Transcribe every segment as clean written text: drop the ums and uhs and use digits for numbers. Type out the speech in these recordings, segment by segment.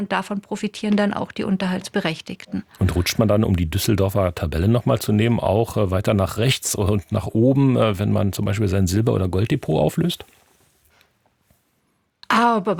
Und davon profitieren dann auch die Unterhaltsberechtigten. Und rutscht man dann, um die Düsseldorfer Tabelle nochmal zu nehmen, auch weiter nach rechts und nach oben, wenn man zum Beispiel sein Silber- oder Golddepot auflöst? Also,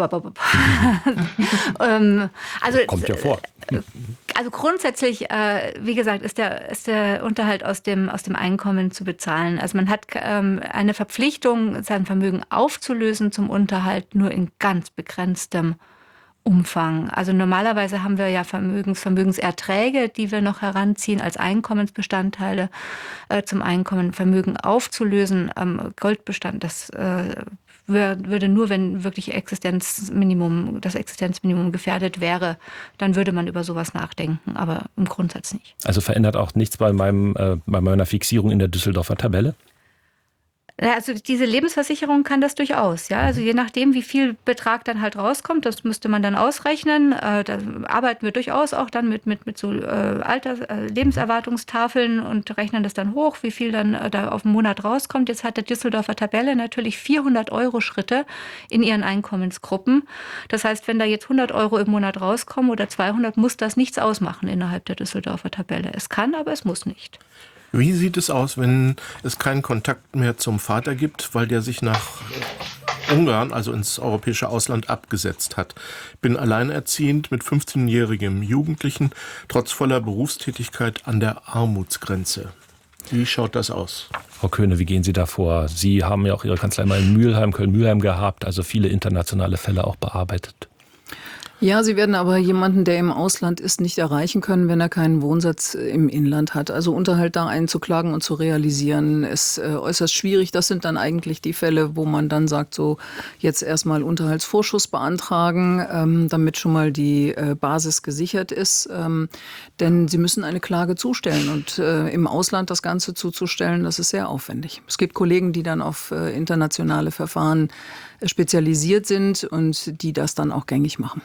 kommt ja vor. Also grundsätzlich, wie gesagt, ist der Unterhalt aus dem Einkommen zu bezahlen. Also man hat eine Verpflichtung, sein Vermögen aufzulösen zum Unterhalt nur in ganz begrenztem Umfang. Also normalerweise haben wir ja Vermögenserträge, die wir noch heranziehen als Einkommensbestandteile zum Einkommen. Vermögen aufzulösen, Goldbestand, das würde nur, wenn wirklich das Existenzminimum gefährdet wäre, dann würde man über sowas nachdenken, aber im Grundsatz nicht. Also verändert auch nichts bei meiner Fixierung in der Düsseldorfer Tabelle? Also diese Lebensversicherung kann das durchaus, ja. Also je nachdem, wie viel Betrag dann halt rauskommt, das müsste man dann ausrechnen. Da arbeiten wir durchaus auch dann mit so Lebenserwartungstafeln und rechnen das dann hoch, wie viel dann da auf den Monat rauskommt. Jetzt hat der Düsseldorfer Tabelle natürlich 400-Euro-Schritte in ihren Einkommensgruppen. Das heißt, wenn da jetzt 100 Euro im Monat rauskommen oder 200, muss das nichts ausmachen innerhalb der Düsseldorfer Tabelle. Es kann, aber es muss nicht. Wie sieht es aus, wenn es keinen Kontakt mehr zum Vater gibt, weil der sich nach Ungarn, also ins europäische Ausland, abgesetzt hat? Bin alleinerziehend mit 15-jährigem Jugendlichen, trotz voller Berufstätigkeit an der Armutsgrenze. Wie schaut das aus? Frau Köhne, wie gehen Sie da vor? Sie haben ja auch Ihre Kanzlei mal in Mülheim, Köln-Mülheim gehabt, also viele internationale Fälle auch bearbeitet. Ja, Sie werden aber jemanden, der im Ausland ist, nicht erreichen können, wenn er keinen Wohnsitz im Inland hat. Also Unterhalt da einzuklagen und zu realisieren, ist äußerst schwierig. Das sind dann eigentlich die Fälle, wo man dann sagt, so jetzt erstmal Unterhaltsvorschuss beantragen, damit schon mal die Basis gesichert ist. Denn Sie müssen eine Klage zustellen und im Ausland das Ganze zuzustellen, das ist sehr aufwendig. Es gibt Kollegen, die dann auf internationale Verfahren spezialisiert sind und die das dann auch gängig machen.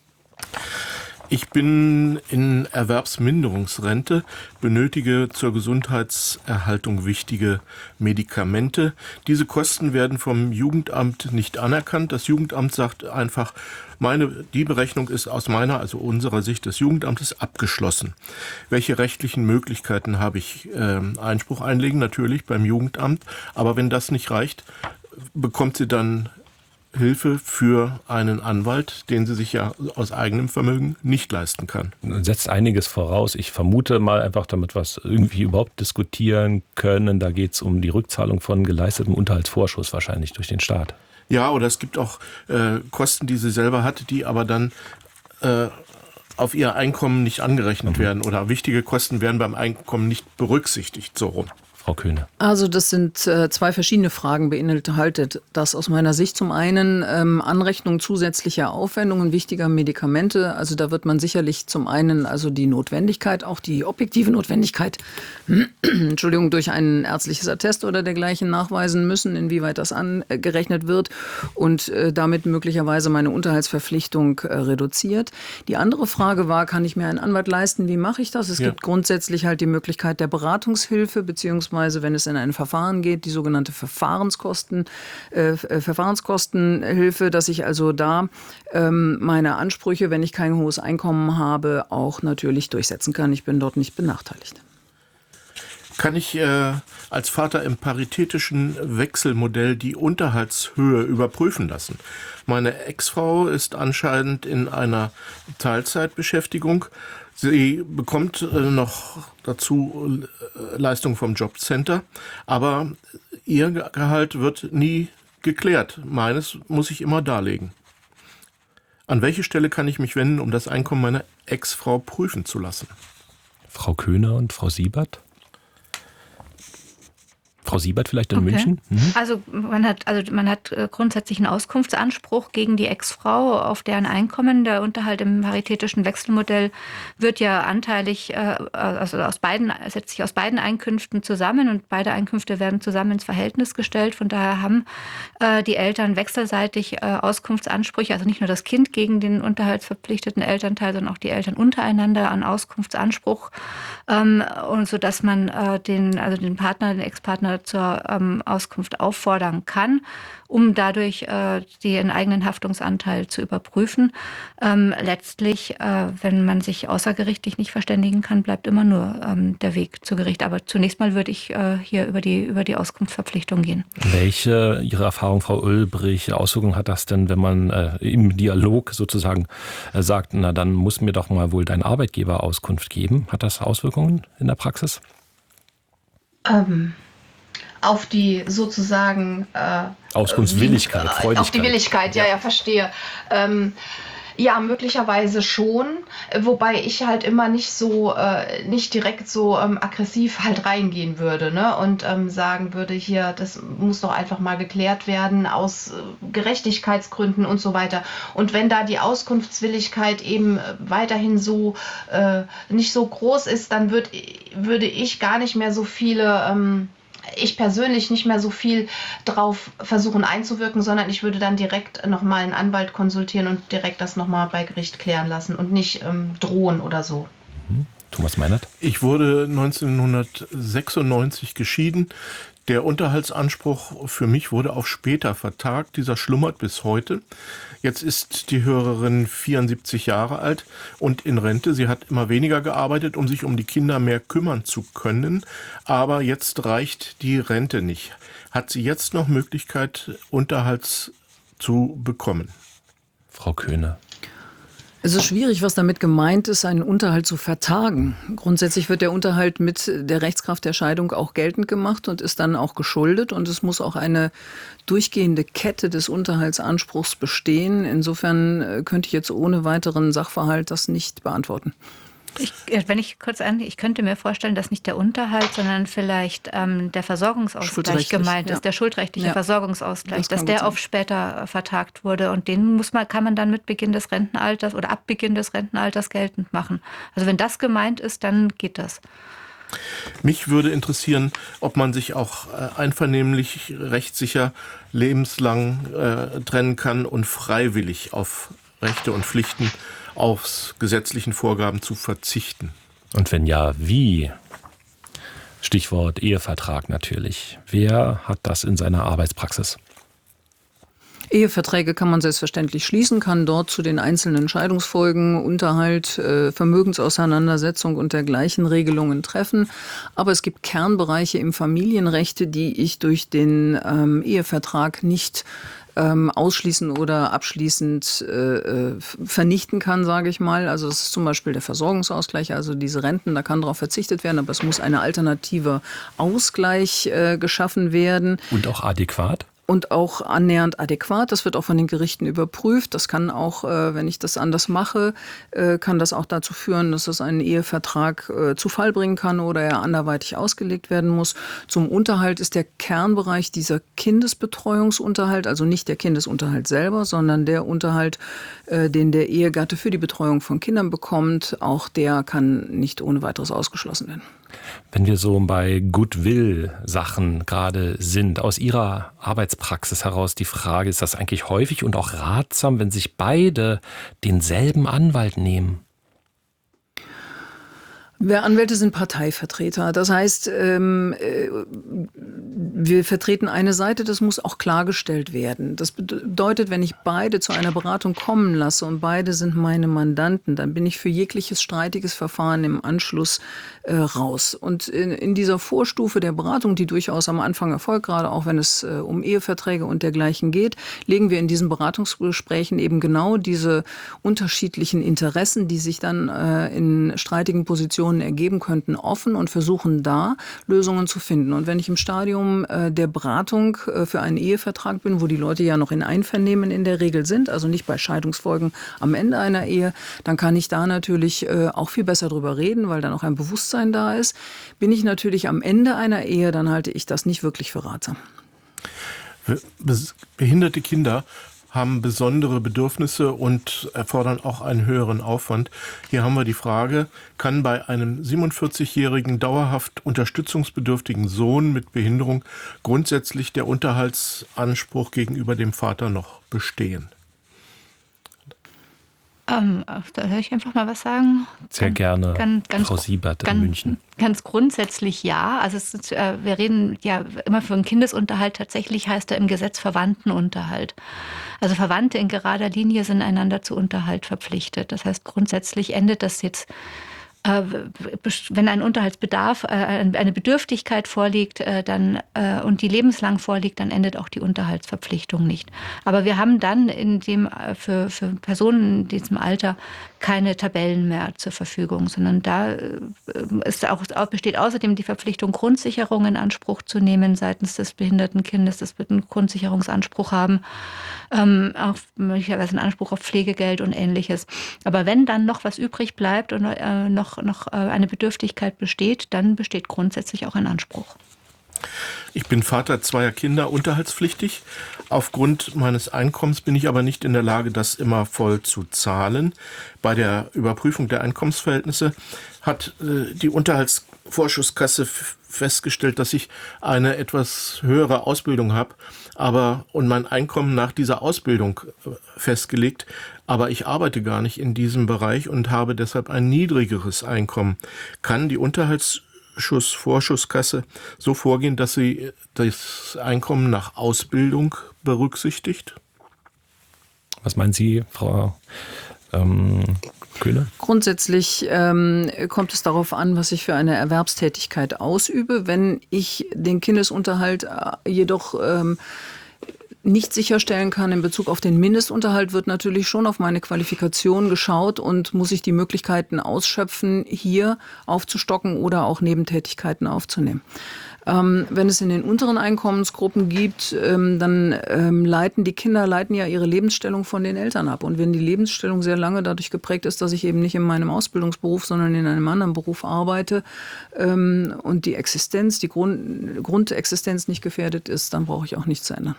Ich bin in Erwerbsminderungsrente, benötige zur Gesundheitserhaltung wichtige Medikamente. Diese Kosten werden vom Jugendamt nicht anerkannt. Das Jugendamt sagt einfach, die Berechnung ist aus also unserer Sicht des Jugendamtes abgeschlossen. Welche rechtlichen Möglichkeiten habe ich? Einspruch einlegen, natürlich beim Jugendamt. Aber wenn das nicht reicht, bekommt sie dann Hilfe für einen Anwalt, den sie sich ja aus eigenem Vermögen nicht leisten kann. Setzt einiges voraus. Ich vermute mal einfach, damit wir es irgendwie überhaupt diskutieren können, da geht es um die Rückzahlung von geleistetem Unterhaltsvorschuss wahrscheinlich durch den Staat. Ja, oder es gibt auch Kosten, die sie selber hat, die aber dann auf ihr Einkommen nicht angerechnet werden oder wichtige Kosten werden beim Einkommen nicht berücksichtigt, so rum. Frau Köhne. Also das sind zwei verschiedene Fragen, beinhaltet das aus meiner Sicht. Zum einen Anrechnung zusätzlicher Aufwendungen wichtiger Medikamente. Also da wird man sicherlich zum einen also die Notwendigkeit, auch die objektive Notwendigkeit, Entschuldigung, durch ein ärztliches Attest oder dergleichen nachweisen müssen, inwieweit das angerechnet wird und damit möglicherweise meine Unterhaltsverpflichtung reduziert. Die andere Frage war, kann ich mir einen Anwalt leisten? Wie mache ich das? Es gibt grundsätzlich halt die Möglichkeit der Beratungshilfe beziehungsweise wenn es in ein Verfahren geht, die sogenannte Verfahrenskostenhilfe, dass ich also da meine Ansprüche, wenn ich kein hohes Einkommen habe, auch natürlich durchsetzen kann. Ich bin dort nicht benachteiligt. Kann ich als Vater im paritätischen Wechselmodell die Unterhaltshöhe überprüfen lassen? Meine Ex-Frau ist anscheinend in einer Teilzeitbeschäftigung. Sie bekommt noch dazu Leistung vom Jobcenter, aber ihr Gehalt wird nie geklärt. Meines muss ich immer darlegen. An welche Stelle kann ich mich wenden, um das Einkommen meiner Ex-Frau prüfen zu lassen? Frau Köhne und Frau Siebert? Frau Siebert vielleicht in München? Also man hat grundsätzlich einen Auskunftsanspruch gegen die Ex-Frau auf deren Einkommen. Der Unterhalt im paritätischen Wechselmodell wird ja anteilig, setzt sich aus beiden Einkünften zusammen und beide Einkünfte werden zusammen ins Verhältnis gestellt. Von daher haben die Eltern wechselseitig Auskunftsansprüche, also nicht nur das Kind gegen den unterhaltsverpflichteten Elternteil, sondern auch die Eltern untereinander an Auskunftsanspruch, und so dass man den Partner, den Ex-Partner zur Auskunft auffordern kann, um dadurch den eigenen Haftungsanteil zu überprüfen. Letztlich, wenn man sich außergerichtlich nicht verständigen kann, bleibt immer nur der Weg zu Gericht. Aber zunächst mal würde ich hier über die Auskunftsverpflichtung gehen. Welche, Ihre Erfahrung, Frau Ulbrich, Auswirkungen hat das denn, wenn man im Dialog sozusagen sagt, na dann muss mir doch mal wohl dein Arbeitgeber Auskunft geben? Hat das Auswirkungen in der Praxis? Auf die sozusagen Auskunftswilligkeit, Freudigkeit. Auf die Willigkeit, ja, verstehe. Ja, möglicherweise schon, wobei ich halt immer nicht direkt so aggressiv halt reingehen würde, ne? Und sagen würde, hier, das muss doch einfach mal geklärt werden aus Gerechtigkeitsgründen und so weiter. Und wenn da die Auskunftswilligkeit eben weiterhin so nicht so groß ist, dann würde ich gar nicht mehr so viele ich persönlich nicht mehr so viel drauf versuchen einzuwirken, sondern ich würde dann direkt nochmal einen Anwalt konsultieren und direkt das nochmal bei Gericht klären lassen und nicht drohen oder so. Thomas Meinert? Ich wurde 1996 geschieden. Der Unterhaltsanspruch für mich wurde auf später vertagt. Dieser schlummert bis heute. Jetzt ist die Hörerin 74 Jahre alt und in Rente. Sie hat immer weniger gearbeitet, um sich um die Kinder mehr kümmern zu können. Aber jetzt reicht die Rente nicht. Hat sie jetzt noch Möglichkeit, Unterhalt zu bekommen? Frau Köhne. Es ist schwierig, was damit gemeint ist, einen Unterhalt zu vertagen. Grundsätzlich wird der Unterhalt mit der Rechtskraft der Scheidung auch geltend gemacht und ist dann auch geschuldet. Und es muss auch eine durchgehende Kette des Unterhaltsanspruchs bestehen. Insofern könnte ich jetzt ohne weiteren Sachverhalt das nicht beantworten. Ich könnte mir vorstellen, dass nicht der Unterhalt, sondern vielleicht der Versorgungsausgleich gemeint ist, der schuldrechtliche Versorgungsausgleich, dass der auf später vertagt wurde und den kann man dann mit Beginn des Rentenalters oder ab Beginn des Rentenalters geltend machen. Also wenn das gemeint ist, dann geht das. Mich würde interessieren, ob man sich auch einvernehmlich, rechtssicher, lebenslang trennen kann und freiwillig auf Rechte und Pflichten auf gesetzlichen Vorgaben zu verzichten. Und wenn ja, wie? Stichwort Ehevertrag natürlich. Wer hat das in seiner Arbeitspraxis? Eheverträge kann man selbstverständlich schließen, kann dort zu den einzelnen Scheidungsfolgen, Unterhalt, Vermögensauseinandersetzung und dergleichen Regelungen treffen. Aber es gibt Kernbereiche im Familienrecht, die ich durch den Ehevertrag nicht ausschließen oder abschließend vernichten kann, sage ich mal. Also das ist zum Beispiel der Versorgungsausgleich, also diese Renten, da kann darauf verzichtet werden, aber es muss eine alternative Ausgleich geschaffen werden. Und auch adäquat? Und auch annähernd adäquat. Das wird auch von den Gerichten überprüft. Das kann auch, wenn ich das anders mache, kann das auch dazu führen, dass es einen Ehevertrag zu Fall bringen kann oder er anderweitig ausgelegt werden muss. Zum Unterhalt ist der Kernbereich dieser Kindesbetreuungsunterhalt, also nicht der Kindesunterhalt selber, sondern der Unterhalt, den der Ehegatte für die Betreuung von Kindern bekommt. Auch der kann nicht ohne weiteres ausgeschlossen werden. Wenn wir so bei Goodwill-Sachen gerade sind, aus Ihrer Arbeitspraxis heraus die Frage, ist das eigentlich häufig und auch ratsam, wenn sich beide denselben Anwalt nehmen? Anwälte sind Parteivertreter. Das heißt, wir vertreten eine Seite, das muss auch klargestellt werden. Das bedeutet, wenn ich beide zu einer Beratung kommen lasse und beide sind meine Mandanten, dann bin ich für jegliches streitiges Verfahren im Anschluss raus. Und in dieser Vorstufe der Beratung, die durchaus am Anfang erfolgt, gerade auch wenn es um Eheverträge und dergleichen geht, legen wir in diesen Beratungsgesprächen eben genau diese unterschiedlichen Interessen, die sich dann in streitigen Positionen ergeben könnten, offen und versuchen da Lösungen zu finden. Und wenn ich im Stadium der Beratung für einen Ehevertrag bin, wo die Leute ja noch in Einvernehmen in der Regel sind, also nicht bei Scheidungsfolgen am Ende einer Ehe, dann kann ich da natürlich auch viel besser drüber reden, weil dann auch ein Bewusstsein da ist. Bin ich natürlich am Ende einer Ehe, dann halte ich das nicht wirklich für ratsam. Behinderte Kinder haben besondere Bedürfnisse und erfordern auch einen höheren Aufwand. Hier haben wir die Frage, kann bei einem 47-jährigen dauerhaft unterstützungsbedürftigen Sohn mit Behinderung grundsätzlich der Unterhaltsanspruch gegenüber dem Vater noch bestehen? Da höre ich einfach mal was sagen. Sehr gerne, Frau Siebert in München. Ganz grundsätzlich ja. Also wir reden ja immer für einen Kindesunterhalt. Tatsächlich heißt er im Gesetz Verwandtenunterhalt. Also Verwandte in gerader Linie sind einander zu Unterhalt verpflichtet. Das heißt, grundsätzlich endet das jetzt, wenn ein Unterhaltsbedarf, eine Bedürftigkeit vorliegt und die lebenslang vorliegt, dann endet auch die Unterhaltsverpflichtung nicht. Aber wir haben dann für Personen in diesem Alter keine Tabellen mehr zur Verfügung, sondern da besteht außerdem die Verpflichtung, Grundsicherung in Anspruch zu nehmen seitens des behinderten Kindes. Das wird einen Grundsicherungsanspruch haben, auch möglicherweise einen Anspruch auf Pflegegeld und Ähnliches. Aber wenn dann noch was übrig bleibt und noch eine Bedürftigkeit besteht, dann besteht grundsätzlich auch ein Anspruch. Ich bin Vater zweier Kinder, unterhaltspflichtig. Aufgrund meines Einkommens bin ich aber nicht in der Lage, das immer voll zu zahlen. Bei der Überprüfung der Einkommensverhältnisse hat die Unterhaltsvorschusskasse festgestellt, dass ich eine etwas höhere Ausbildung habe, und mein Einkommen nach dieser Ausbildung festgelegt, aber ich arbeite gar nicht in diesem Bereich und habe deshalb ein niedrigeres Einkommen. Kann die Vorschusskasse so vorgehen, dass sie das Einkommen nach Ausbildung berücksichtigt? Was meinen Sie, Frau Köhne? Grundsätzlich kommt es darauf an, was ich für eine Erwerbstätigkeit ausübe. Wenn ich den Kindesunterhalt jedoch nicht sicherstellen kann in Bezug auf den Mindestunterhalt, wird natürlich schon auf meine Qualifikation geschaut und muss ich die Möglichkeiten ausschöpfen, hier aufzustocken oder auch Nebentätigkeiten aufzunehmen. Wenn es in den unteren Einkommensgruppen gibt, dann leiten die Kinder ja ihre Lebensstellung von den Eltern ab. Und wenn die Lebensstellung sehr lange dadurch geprägt ist, dass ich eben nicht in meinem Ausbildungsberuf, sondern in einem anderen Beruf arbeite und die Existenz, die Grundexistenz nicht gefährdet ist, dann brauche ich auch nichts zu ändern.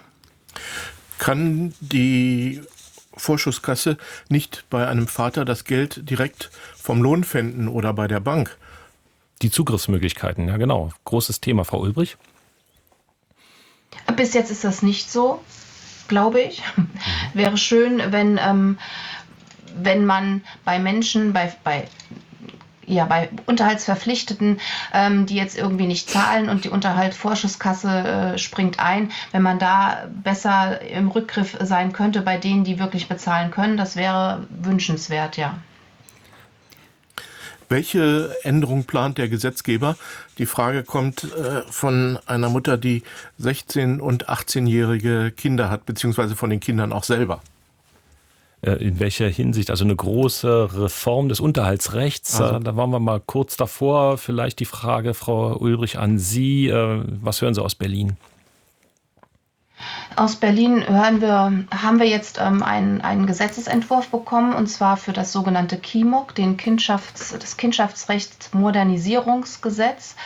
Kann die Vorschusskasse nicht bei einem Vater das Geld direkt vom Lohn pfänden oder bei der Bank? Die Zugriffsmöglichkeiten, ja genau. Großes Thema, Frau Ulbrich. Bis jetzt ist das nicht so, glaube ich. Wäre schön, wenn man bei Menschen, bei Unterhaltsverpflichteten, die jetzt irgendwie nicht zahlen und die Unterhaltsvorschusskasse springt ein, wenn man da besser im Rückgriff sein könnte bei denen, die wirklich bezahlen können, das wäre wünschenswert, ja. Welche Änderung plant der Gesetzgeber? Die Frage kommt von einer Mutter, die 16- und 18-jährige Kinder hat, beziehungsweise von den Kindern auch selber. In welcher Hinsicht? Also eine große Reform des Unterhaltsrechts. Da waren wir mal kurz davor. Vielleicht die Frage, Frau Ulbrich, an Sie. Was hören Sie aus Berlin? Aus Berlin haben wir jetzt einen Gesetzesentwurf bekommen, und zwar für das sogenannte KIMOG, das Kindschaftsrechtsmodernisierungsgesetz.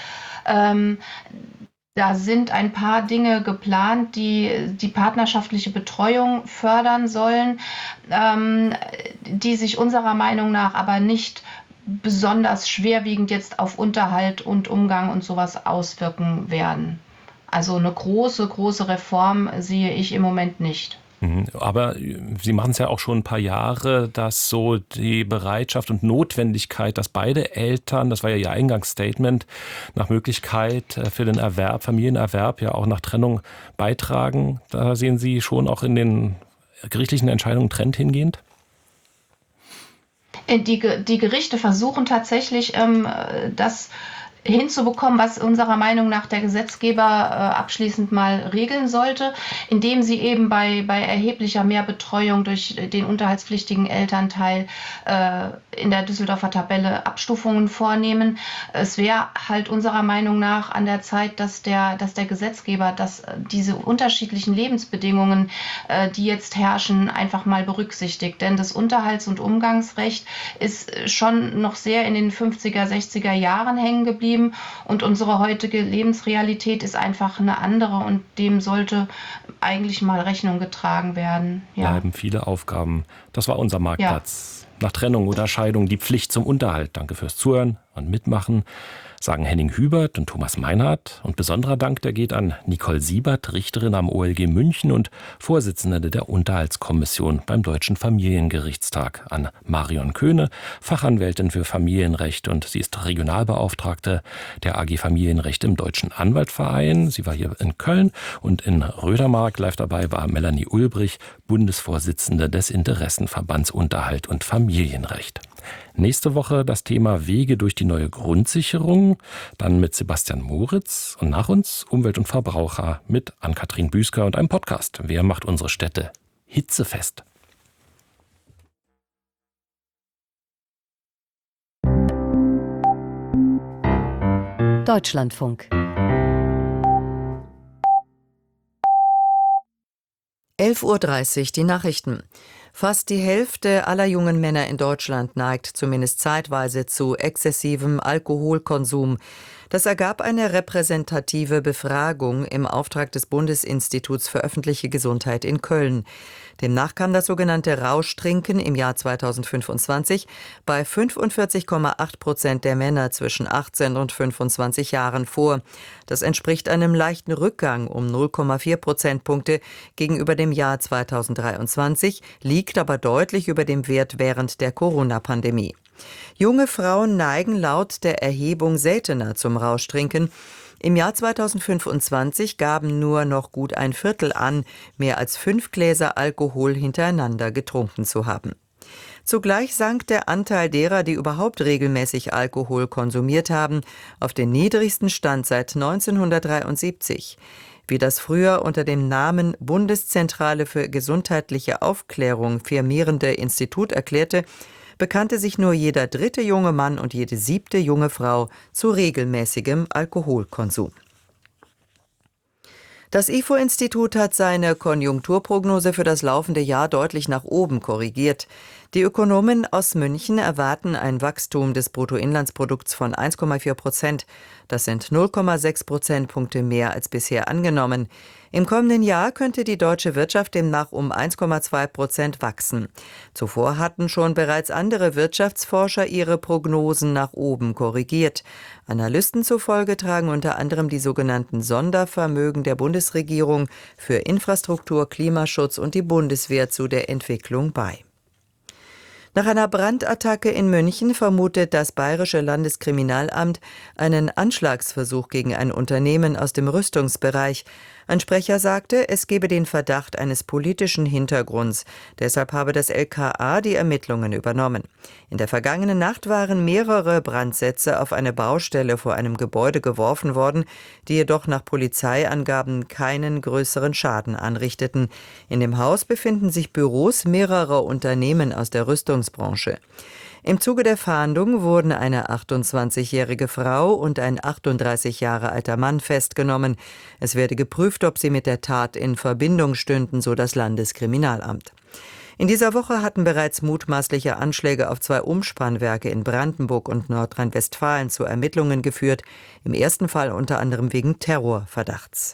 Da sind ein paar Dinge geplant, die partnerschaftliche Betreuung fördern sollen, die sich unserer Meinung nach aber nicht besonders schwerwiegend jetzt auf Unterhalt und Umgang und sowas auswirken werden. Also eine große Reform sehe ich im Moment nicht. Aber Sie machen es ja auch schon ein paar Jahre, dass so die Bereitschaft und Notwendigkeit, dass beide Eltern, das war ja Ihr Eingangsstatement, nach Möglichkeit für den Familienerwerb, ja auch nach Trennung beitragen. Da sehen Sie schon auch in den gerichtlichen Entscheidungen Trend hingehend? Die Gerichte versuchen tatsächlich, das hinzubekommen, was unserer Meinung nach der Gesetzgeber abschließend mal regeln sollte, indem sie eben bei erheblicher Mehrbetreuung durch den unterhaltspflichtigen Elternteil in der Düsseldorfer Tabelle Abstufungen vornehmen. Es wäre halt unserer Meinung nach an der Zeit, dass der Gesetzgeber diese unterschiedlichen Lebensbedingungen, die jetzt herrschen, einfach mal berücksichtigt. Denn das Unterhalts- und Umgangsrecht ist schon noch sehr in den 50er, 60er Jahren hängen geblieben. Und unsere heutige Lebensrealität ist einfach eine andere, und dem sollte eigentlich mal Rechnung getragen werden. Ja. Bleiben viele Aufgaben. Das war unser Marktplatz. Ja. Nach Trennung oder Scheidung die Pflicht zum Unterhalt. Danke fürs Zuhören und Mitmachen. sagen Henning Hubert und Thomas Meinhardt. Und besonderer Dank, der geht an Nicole Siebert, Richterin am OLG München und Vorsitzende der Unterhaltskommission beim Deutschen Familiengerichtstag, an Marion Köhne, Fachanwältin für Familienrecht, und sie ist Regionalbeauftragte der AG Familienrecht im Deutschen Anwaltverein. Sie war hier in Köln, und in Rödermark live dabei war Melanie Ulbrich, Bundesvorsitzende des Interessenverbands Unterhalt und Familienrecht. Nächste Woche das Thema Wege durch die neue Grundsicherung, dann mit Sebastian Moritz, und nach uns Umwelt und Verbraucher mit Ann-Kathrin Büsker und einem Podcast. Wer macht unsere Städte hitzefest? Deutschlandfunk. 11:30 Uhr, die Nachrichten. Fast die Hälfte aller jungen Männer in Deutschland neigt zumindest zeitweise zu exzessivem Alkoholkonsum. Das ergab eine repräsentative Befragung im Auftrag des Bundesinstituts für öffentliche Gesundheit in Köln. Demnach kam das sogenannte Rauschtrinken im Jahr 2025 bei 45,8% der Männer zwischen 18 und 25 Jahren vor. Das entspricht einem leichten Rückgang um 0,4 Prozentpunkte gegenüber dem Jahr 2023, liegt aber deutlich über dem Wert während der Corona-Pandemie. Junge Frauen neigen laut der Erhebung seltener zum Rauschtrinken. Im Jahr 2025 gaben nur noch gut ein Viertel an, mehr als 5 Gläser Alkohol hintereinander getrunken zu haben. Zugleich sank der Anteil derer, die überhaupt regelmäßig Alkohol konsumiert haben, auf den niedrigsten Stand seit 1973. Wie das früher unter dem Namen Bundeszentrale für gesundheitliche Aufklärung firmierende Institut erklärte, bekannte sich nur jeder 3. junge Mann und jede 7. junge Frau zu regelmäßigem Alkoholkonsum. Das IFO-Institut hat seine Konjunkturprognose für das laufende Jahr deutlich nach oben korrigiert. Die Ökonomen aus München erwarten ein Wachstum des Bruttoinlandsprodukts von 1,4%. Das sind 0,6 Prozentpunkte mehr als bisher angenommen. Im kommenden Jahr könnte die deutsche Wirtschaft demnach um 1,2% wachsen. Zuvor hatten schon bereits andere Wirtschaftsforscher ihre Prognosen nach oben korrigiert. Analysten zufolge tragen unter anderem die sogenannten Sondervermögen der Bundesregierung für Infrastruktur, Klimaschutz und die Bundeswehr zu der Entwicklung bei. Nach einer Brandattacke in München vermutet das Bayerische Landeskriminalamt einen Anschlagsversuch gegen ein Unternehmen aus dem Rüstungsbereich. Ein Sprecher sagte, es gebe den Verdacht eines politischen Hintergrunds. Deshalb habe das LKA die Ermittlungen übernommen. In der vergangenen Nacht waren mehrere Brandsätze auf eine Baustelle vor einem Gebäude geworfen worden, die jedoch nach Polizeiangaben keinen größeren Schaden anrichteten. In dem Haus befinden sich Büros mehrerer Unternehmen aus der Rüstungsbranche. Im Zuge der Fahndung wurden eine 28-jährige Frau und ein 38 Jahre alter Mann festgenommen. Es werde geprüft, ob sie mit der Tat in Verbindung stünden, so das Landeskriminalamt. In dieser Woche hatten bereits mutmaßliche Anschläge auf 2 Umspannwerke in Brandenburg und Nordrhein-Westfalen zu Ermittlungen geführt, im ersten Fall unter anderem wegen Terrorverdachts.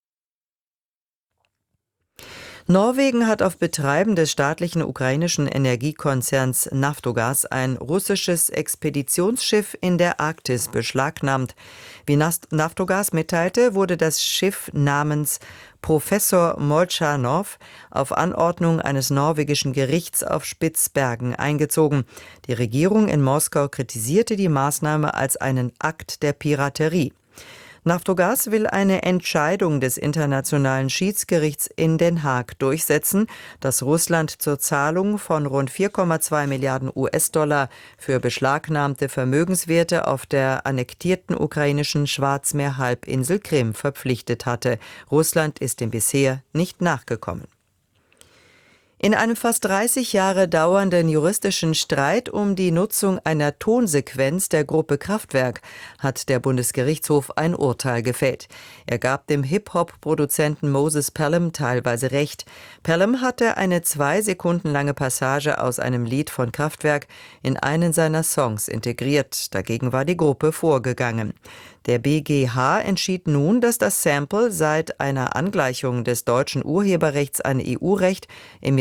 Norwegen hat auf Betreiben des staatlichen ukrainischen Energiekonzerns Naftogaz ein russisches Expeditionsschiff in der Arktis beschlagnahmt. Wie Naftogaz mitteilte, wurde das Schiff namens Professor Molchanov auf Anordnung eines norwegischen Gerichts auf Spitzbergen eingezogen. Die Regierung in Moskau kritisierte die Maßnahme als einen Akt der Piraterie. Naftogaz will eine Entscheidung des Internationalen Schiedsgerichts in Den Haag durchsetzen, das Russland zur Zahlung von rund 4,2 Milliarden US-Dollar für beschlagnahmte Vermögenswerte auf der annektierten ukrainischen Schwarzmeerhalbinsel Krim verpflichtet hatte. Russland ist dem bisher nicht nachgekommen. In einem fast 30 Jahre dauernden juristischen Streit um die Nutzung einer Tonsequenz der Gruppe Kraftwerk hat der Bundesgerichtshof ein Urteil gefällt. Er gab dem Hip-Hop-Produzenten Moses Pelham teilweise recht. Pelham hatte eine 2 Sekunden lange Passage aus einem Lied von Kraftwerk in einen seiner Songs integriert. Dagegen war die Gruppe vorgegangen. Der BGH entschied nun, dass das Sample seit einer Angleichung des deutschen Urheberrechts an EU-Recht im Jahr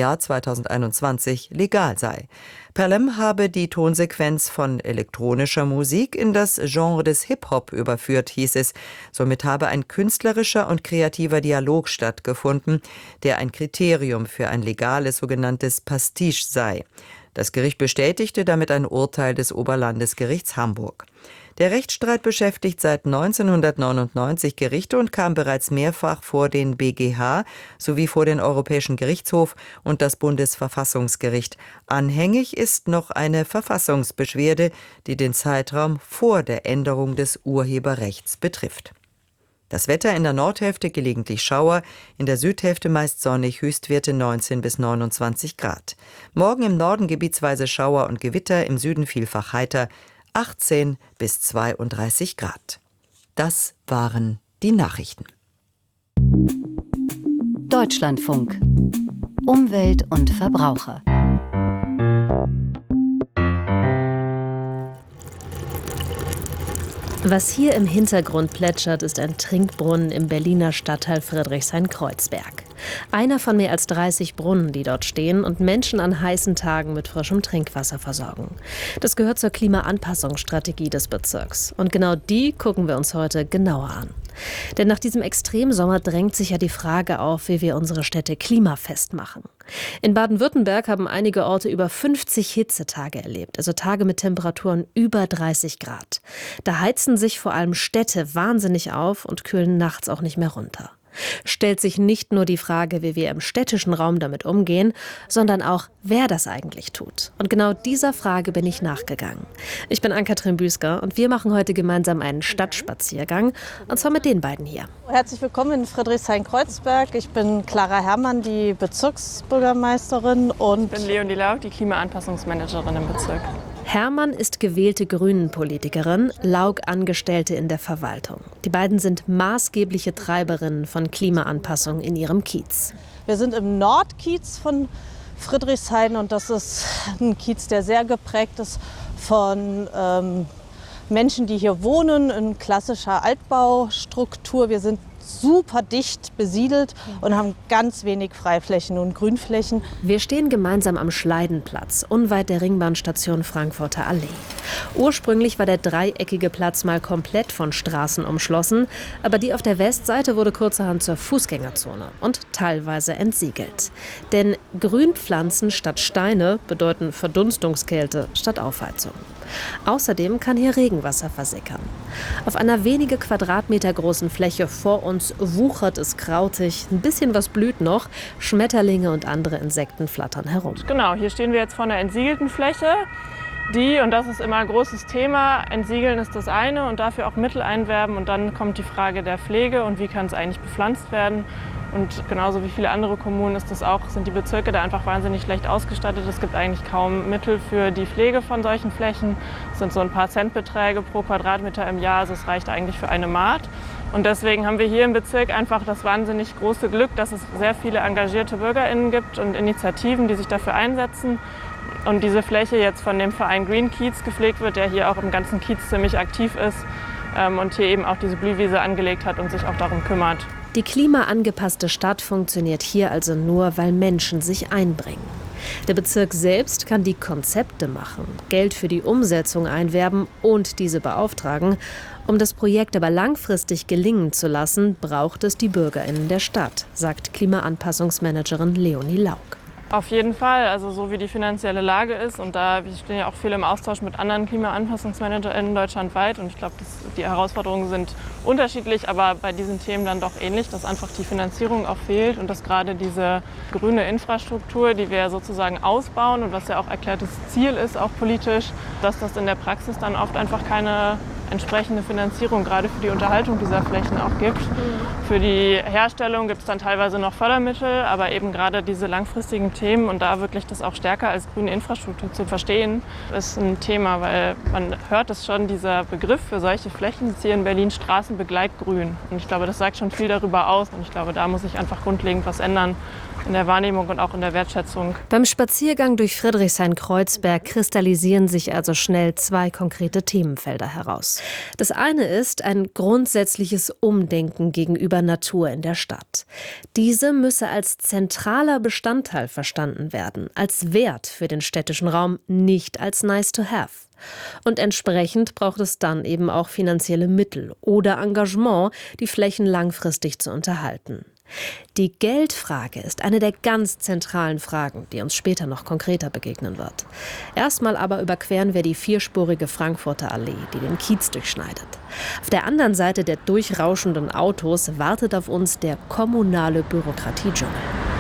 Jahr 2021 legal sei. Pelham habe die Tonsequenz von elektronischer Musik in das Genre des Hip-Hop überführt, hieß es. Somit habe ein künstlerischer und kreativer Dialog stattgefunden, der ein Kriterium für ein legales sogenanntes Pastiche sei. Das Gericht bestätigte damit ein Urteil des Oberlandesgerichts Hamburg. Der Rechtsstreit beschäftigt seit 1999 Gerichte und kam bereits mehrfach vor den BGH sowie vor den Europäischen Gerichtshof und das Bundesverfassungsgericht. Anhängig ist noch eine Verfassungsbeschwerde, die den Zeitraum vor der Änderung des Urheberrechts betrifft. Das Wetter: in der Nordhälfte gelegentlich Schauer, in der Südhälfte meist sonnig, Höchstwerte 19 bis 29 Grad. Morgen im Norden gebietsweise Schauer und Gewitter, im Süden vielfach heiter, 18 bis 32 Grad. Das waren die Nachrichten. Deutschlandfunk. Umwelt und Verbraucher. Was hier im Hintergrund plätschert, ist ein Trinkbrunnen im Berliner Stadtteil Friedrichshain-Kreuzberg. Einer von mehr als 30 Brunnen, die dort stehen und Menschen an heißen Tagen mit frischem Trinkwasser versorgen. Das gehört zur Klimaanpassungsstrategie des Bezirks. Und genau die gucken wir uns heute genauer an. Denn nach diesem Extremsommer drängt sich ja die Frage auf, wie wir unsere Städte klimafest machen. In Baden-Württemberg haben einige Orte über 50 Hitzetage erlebt, also Tage mit Temperaturen über 30 Grad. Da heizen sich vor allem Städte wahnsinnig auf und kühlen nachts auch nicht mehr runter. Stellt sich nicht nur die Frage, wie wir im städtischen Raum damit umgehen, sondern auch, wer das eigentlich tut. Und genau dieser Frage bin ich nachgegangen. Ich bin Ann-Kathrin Büsker und wir machen heute gemeinsam einen Stadtspaziergang, und zwar mit den beiden hier. Herzlich willkommen in Friedrichshain-Kreuzberg. Ich bin Clara Herrmann, die Bezirksbürgermeisterin, und ich bin Leonie Lauk, die Klimaanpassungsmanagerin im Bezirk. Herrmann ist gewählte Grünen-Politikerin, Lauk Angestellte in der Verwaltung. Die beiden sind maßgebliche Treiberinnen von Klimaanpassung in ihrem Kiez. Wir sind im Nordkiez von Friedrichshain und das ist ein Kiez, der sehr geprägt ist von Menschen, die hier wohnen, in klassischer Altbaustruktur. Wir sind super dicht besiedelt und haben ganz wenig Freiflächen und Grünflächen. Wir stehen gemeinsam am Schleidenplatz, unweit der Ringbahnstation Frankfurter Allee. Ursprünglich war der dreieckige Platz mal komplett von Straßen umschlossen, aber die auf der Westseite wurde kurzerhand zur Fußgängerzone und teilweise entsiegelt. Denn Grünpflanzen statt Steine bedeuten Verdunstungskälte statt Aufheizung. Außerdem kann hier Regenwasser versickern. Auf einer wenige Quadratmeter großen Fläche vor uns wuchert es krautig, ein bisschen was blüht noch, Schmetterlinge und andere Insekten flattern herum. Genau, hier stehen wir jetzt vor einer entsiegelten Fläche. Und das ist immer ein großes Thema, entsiegeln ist das eine und dafür auch Mittel einwerben, und dann kommt die Frage der Pflege und wie kann es eigentlich bepflanzt werden. Und genauso wie viele andere Kommunen ist das auch, sind die Bezirke da einfach wahnsinnig schlecht ausgestattet. Es gibt eigentlich kaum Mittel für die Pflege von solchen Flächen. Es sind so ein paar Centbeträge pro Quadratmeter im Jahr, also es reicht eigentlich für eine Maat. Und deswegen haben wir hier im Bezirk einfach das wahnsinnig große Glück, dass es sehr viele engagierte BürgerInnen gibt und Initiativen, die sich dafür einsetzen. Und diese Fläche jetzt von dem Verein Green Kiez gepflegt wird, der hier auch im ganzen Kiez ziemlich aktiv ist und hier eben auch diese Blühwiese angelegt hat und sich auch darum kümmert. Die klimaangepasste Stadt funktioniert hier also nur, weil Menschen sich einbringen. Der Bezirk selbst kann die Konzepte machen, Geld für die Umsetzung einwerben und diese beauftragen. Um das Projekt aber langfristig gelingen zu lassen, braucht es die BürgerInnen der Stadt, sagt Klimaanpassungsmanagerin Leonie Lauk. Auf jeden Fall, also so wie die finanzielle Lage ist, und da wir stehen ja auch viel im Austausch mit anderen KlimaanpassungsmanagerInnen deutschlandweit, und ich glaube, die Herausforderungen sind unterschiedlich, aber bei diesen Themen dann doch ähnlich, dass einfach die Finanzierung auch fehlt und dass gerade diese grüne Infrastruktur, die wir sozusagen ausbauen und was ja auch erklärtes Ziel ist, auch politisch, dass das in der Praxis dann oft einfach keine entsprechende Finanzierung gerade für die Unterhaltung dieser Flächen auch gibt. Für die Herstellung gibt es dann teilweise noch Fördermittel, aber eben gerade diese langfristigen Themen und da wirklich das auch stärker als grüne Infrastruktur zu verstehen, ist ein Thema, weil man hört es schon, dieser Begriff für solche Flächen ist hier in Berlin Straßenbegleitgrün. Und ich glaube, das sagt schon viel darüber aus und ich glaube, da muss sich einfach grundlegend was ändern in der Wahrnehmung und auch in der Wertschätzung. Beim Spaziergang durch Friedrichshain-Kreuzberg kristallisieren sich also schnell 2 konkrete Themenfelder heraus. Das eine ist ein grundsätzliches Umdenken gegenüber Natur in der Stadt. Diese müsse als zentraler Bestandteil verstanden werden, als Wert für den städtischen Raum, nicht als nice to have. Und entsprechend braucht es dann eben auch finanzielle Mittel oder Engagement, die Flächen langfristig zu unterhalten. Die Geldfrage ist eine der ganz zentralen Fragen, die uns später noch konkreter begegnen wird. Erstmal aber überqueren wir die 4-spurige Frankfurter Allee, die den Kiez durchschneidet. Auf der anderen Seite der durchrauschenden Autos wartet auf uns der kommunale Bürokratiedschungel.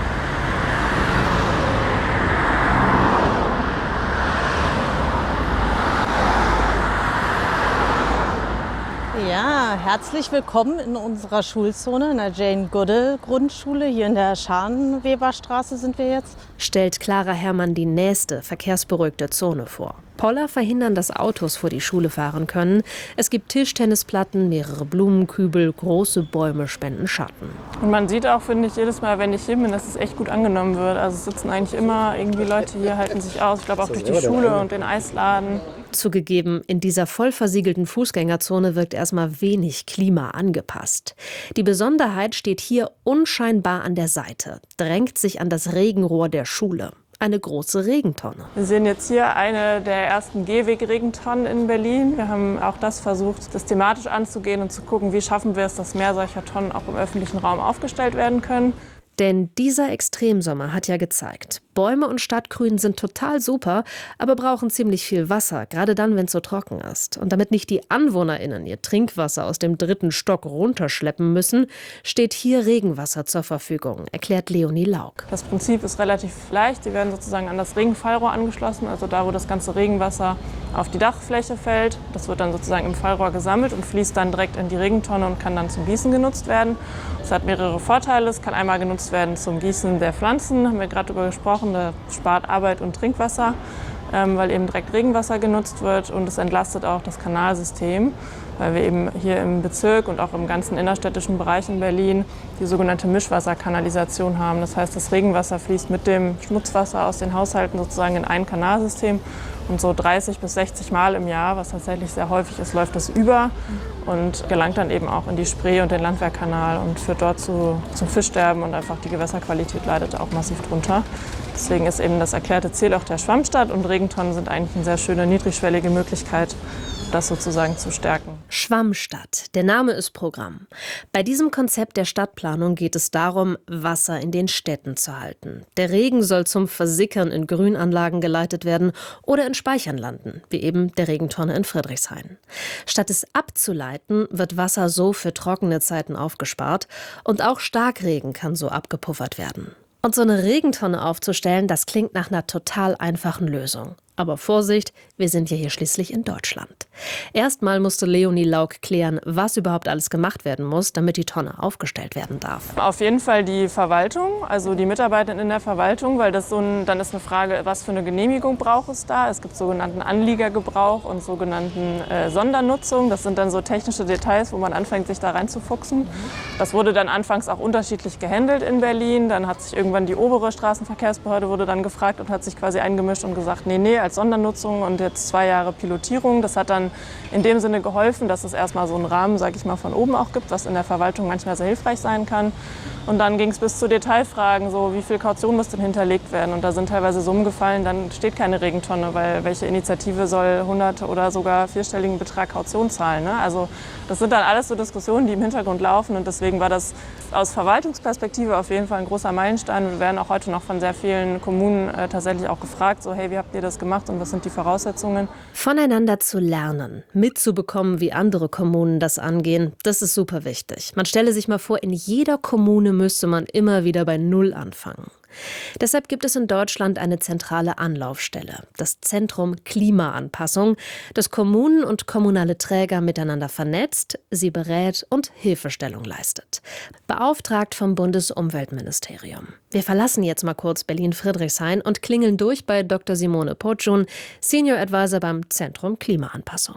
Ja, herzlich willkommen in unserer Schulzone, in der Jane-Goodall-Grundschule. Hier in der Scharnweberstraße sind wir jetzt. Stellt Clara Herrmann die nächste verkehrsberuhigte Zone vor. Poller verhindern, dass Autos vor die Schule fahren können. Es gibt Tischtennisplatten, mehrere Blumenkübel, große Bäume spenden Schatten. Und man sieht auch, finde ich, jedes Mal, wenn ich hier bin, dass es echt gut angenommen wird. Also es sitzen eigentlich immer irgendwie Leute hier, halten sich aus. Ich glaube auch durch die Schule und den Eisladen. Zugegeben, in dieser voll versiegelten Fußgängerzone wirkt erstmal wenig Klima angepasst. Die Besonderheit steht hier unscheinbar an der Seite, drängt sich an das Regenrohr der Schule. Eine große Regentonne. Wir sehen jetzt hier eine der ersten Gehweg-Regentonnen in Berlin. Wir haben auch das versucht, systematisch anzugehen und zu gucken, wie schaffen wir es, dass mehr solcher Tonnen auch im öffentlichen Raum aufgestellt werden können. Denn dieser Extremsommer hat ja gezeigt, Bäume und Stadtgrün sind total super, aber brauchen ziemlich viel Wasser, gerade dann, wenn es so trocken ist. Und damit nicht die AnwohnerInnen ihr Trinkwasser aus dem 3. Stock runterschleppen müssen, steht hier Regenwasser zur Verfügung, erklärt Leonie Lauk. Das Prinzip ist relativ leicht. Die werden sozusagen an das Regenfallrohr angeschlossen, also da, wo das ganze Regenwasser auf die Dachfläche fällt. Das wird dann sozusagen im Fallrohr gesammelt und fließt dann direkt in die Regentonne und kann dann zum Gießen genutzt werden. Das hat mehrere Vorteile. Es kann einmal genutzt werden zum Gießen der Pflanzen, haben wir gerade darüber gesprochen. Das spart Arbeit und Trinkwasser, weil eben direkt Regenwasser genutzt wird. Und es entlastet auch das Kanalsystem, weil wir eben hier im Bezirk und auch im ganzen innerstädtischen Bereich in Berlin die sogenannte Mischwasserkanalisation haben. Das heißt, das Regenwasser fließt mit dem Schmutzwasser aus den Haushalten sozusagen in ein Kanalsystem. Und so 30 bis 60 Mal im Jahr, was tatsächlich sehr häufig ist, läuft das über und gelangt dann eben auch in die Spree und den Landwehrkanal und führt dort zum Fischsterben und einfach die Gewässerqualität leidet auch massiv drunter. Deswegen ist eben das erklärte Ziel auch der Schwammstadt und Regentonnen sind eigentlich eine sehr schöne, niedrigschwellige Möglichkeit, das sozusagen zu stärken. Schwammstadt, der Name ist Programm. Bei diesem Konzept der Stadtplanung geht es darum, Wasser in den Städten zu halten. Der Regen soll zum Versickern in Grünanlagen geleitet werden oder in Speichern landen, wie eben der Regentonne in Friedrichshain. Statt es abzuleiten, wird Wasser so für trockene Zeiten aufgespart und auch Starkregen kann so abgepuffert werden. Und so eine Regentonne aufzustellen, das klingt nach einer total einfachen Lösung. Aber Vorsicht, wir sind ja hier schließlich in Deutschland. Erstmal musste Leonie Lauk klären, was überhaupt alles gemacht werden muss, damit die Tonne aufgestellt werden darf. Auf jeden Fall die Verwaltung, also die Mitarbeiter in der Verwaltung, weil das dann ist eine Frage, was für eine Genehmigung braucht es da. Es gibt sogenannten Anliegergebrauch und sogenannten Sondernutzung. Das sind dann so technische Details, wo man anfängt, sich da reinzufuchsen. Das wurde dann anfangs auch unterschiedlich gehandelt in Berlin. Dann hat sich irgendwann die obere Straßenverkehrsbehörde wurde dann gefragt und hat sich quasi eingemischt und gesagt, nee, als Sondernutzung und jetzt 2 Jahre Pilotierung. Das hat dann in dem Sinne geholfen, dass es erstmal so einen Rahmen, sage ich mal, von oben auch gibt, was in der Verwaltung manchmal sehr hilfreich sein kann. Und dann ging es bis zu Detailfragen, so wie viel Kaution muss denn hinterlegt werden. Und da sind teilweise Summen gefallen, dann steht keine Regentonne, weil welche Initiative soll 100 oder sogar 4-stelligen Betrag Kaution zahlen, ne? Also das sind dann alles so Diskussionen, die im Hintergrund laufen. Und deswegen war das aus Verwaltungsperspektive auf jeden Fall ein großer Meilenstein. Wir werden auch heute noch von sehr vielen Kommunen tatsächlich auch gefragt, so hey, wie habt ihr das gemacht und was sind die Voraussetzungen? Voneinander zu lernen, mitzubekommen, wie andere Kommunen das angehen, das ist super wichtig. Man stelle sich mal vor, in jeder Kommune müsste man immer wieder bei Null anfangen. Deshalb gibt es in Deutschland eine zentrale Anlaufstelle, das Zentrum Klimaanpassung, das Kommunen und kommunale Träger miteinander vernetzt, sie berät und Hilfestellung leistet. Beauftragt vom Bundesumweltministerium. Wir verlassen jetzt mal kurz Berlin-Friedrichshain und klingeln durch bei Dr. Simone Potschun, Senior Advisor beim Zentrum Klimaanpassung.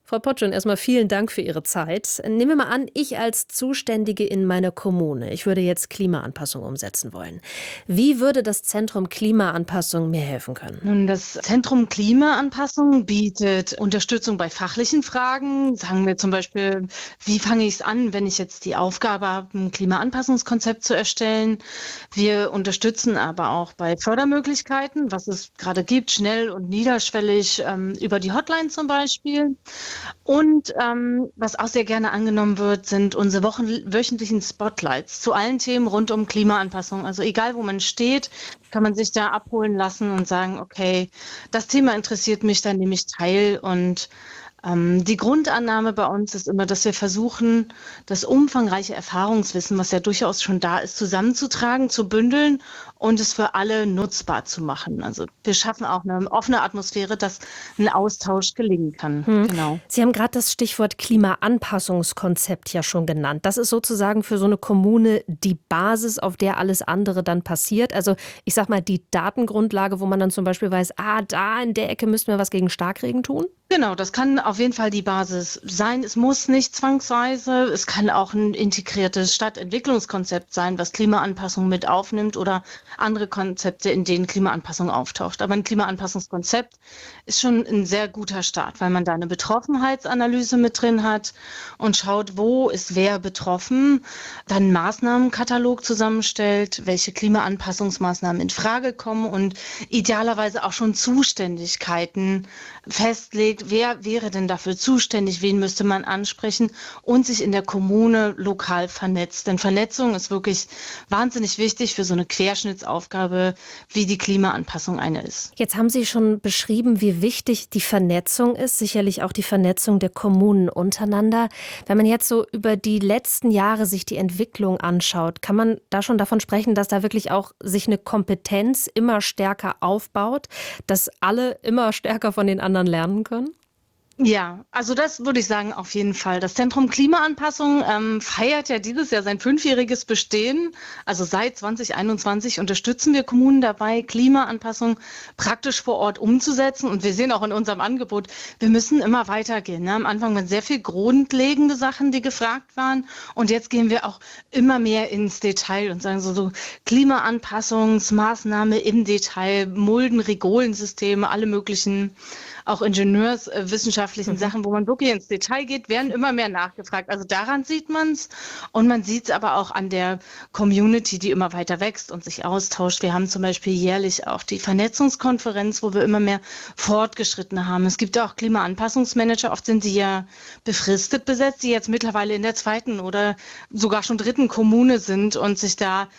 Frau Potschun, erstmal vielen Dank für Ihre Zeit. Nehmen wir mal an, ich als Zuständige in meiner Kommune, ich würde jetzt Klimaanpassung umsetzen wollen. Wie würde das Zentrum Klimaanpassung mir helfen können? Nun, das Zentrum Klimaanpassung bietet Unterstützung bei fachlichen Fragen. Sagen wir zum Beispiel, wie fange ich es an, wenn ich jetzt die Aufgabe habe, ein Klimaanpassungskonzept zu erstellen. Wir unterstützen aber auch bei Fördermöglichkeiten, was es gerade gibt, schnell und niederschwellig, über die Hotline zum Beispiel. Und was auch sehr gerne angenommen wird, sind unsere wöchentlichen Spotlights zu allen Themen rund um Klimaanpassung. Also egal, wo man steht, kann man sich da abholen lassen und sagen, okay, das Thema interessiert mich, dann nehme ich teil. Und die Grundannahme bei uns ist immer, dass wir versuchen, das umfangreiche Erfahrungswissen, was ja durchaus schon da ist, zusammenzutragen, zu bündeln und es für alle nutzbar zu machen. Also wir schaffen auch eine offene Atmosphäre, dass ein Austausch gelingen kann. Genau. Sie haben gerade das Stichwort Klimaanpassungskonzept ja schon genannt. Das ist sozusagen für so eine Kommune die Basis, auf der alles andere dann passiert. Also ich sag mal, die Datengrundlage, wo man dann zum Beispiel weiß, da in der Ecke müssten wir was gegen Starkregen tun? Genau, das kann auf jeden Fall die Basis sein. Es muss nicht zwangsweise. Es kann auch ein integriertes Stadtentwicklungskonzept sein, was Klimaanpassung mit aufnimmt oder andere Konzepte, in denen Klimaanpassung auftaucht. Aber ein Klimaanpassungskonzept ist schon ein sehr guter Start, weil man da eine Betroffenheitsanalyse mit drin hat und schaut, wo ist wer betroffen, dann einen Maßnahmenkatalog zusammenstellt, welche Klimaanpassungsmaßnahmen in Frage kommen und idealerweise auch schon Zuständigkeiten festlegt. Wer wäre denn dafür zuständig, wen müsste man ansprechen und sich in der Kommune lokal vernetzt. Denn Vernetzung ist wirklich wahnsinnig wichtig für so eine Querschnittsaufgabe, wie die Klimaanpassung eine ist. Jetzt haben Sie schon beschrieben, wie wichtig die Vernetzung ist, sicherlich auch die Vernetzung der Kommunen untereinander. Wenn man jetzt so über die letzten Jahre sich die Entwicklung anschaut, kann man da schon davon sprechen, dass da wirklich auch sich eine Kompetenz immer stärker aufbaut, dass alle immer stärker von den anderen lernen können? Ja, also das würde ich sagen, auf jeden Fall. Das Zentrum Klimaanpassung feiert ja dieses Jahr sein 5-jähriges Bestehen. Also seit 2021 unterstützen wir Kommunen dabei, Klimaanpassung praktisch vor Ort umzusetzen. Und wir sehen auch in unserem Angebot, wir müssen immer weitergehen. Ne? Am Anfang waren sehr viel grundlegende Sachen, die gefragt waren. Und jetzt gehen wir auch immer mehr ins Detail und sagen so Klimaanpassungsmaßnahme im Detail, Mulden, Rigolensysteme, alle möglichen auch ingenieurswissenschaftlichen Sachen, wo man wirklich ins Detail geht, werden immer mehr nachgefragt. Also daran sieht man es und man sieht es aber auch an der Community, die immer weiter wächst und sich austauscht. Wir haben zum Beispiel jährlich auch die Vernetzungskonferenz, wo wir immer mehr Fortgeschrittene haben. Es gibt auch Klimaanpassungsmanager, oft sind sie ja befristet besetzt, die jetzt mittlerweile in der 2. oder sogar schon 3. Kommune sind und sich da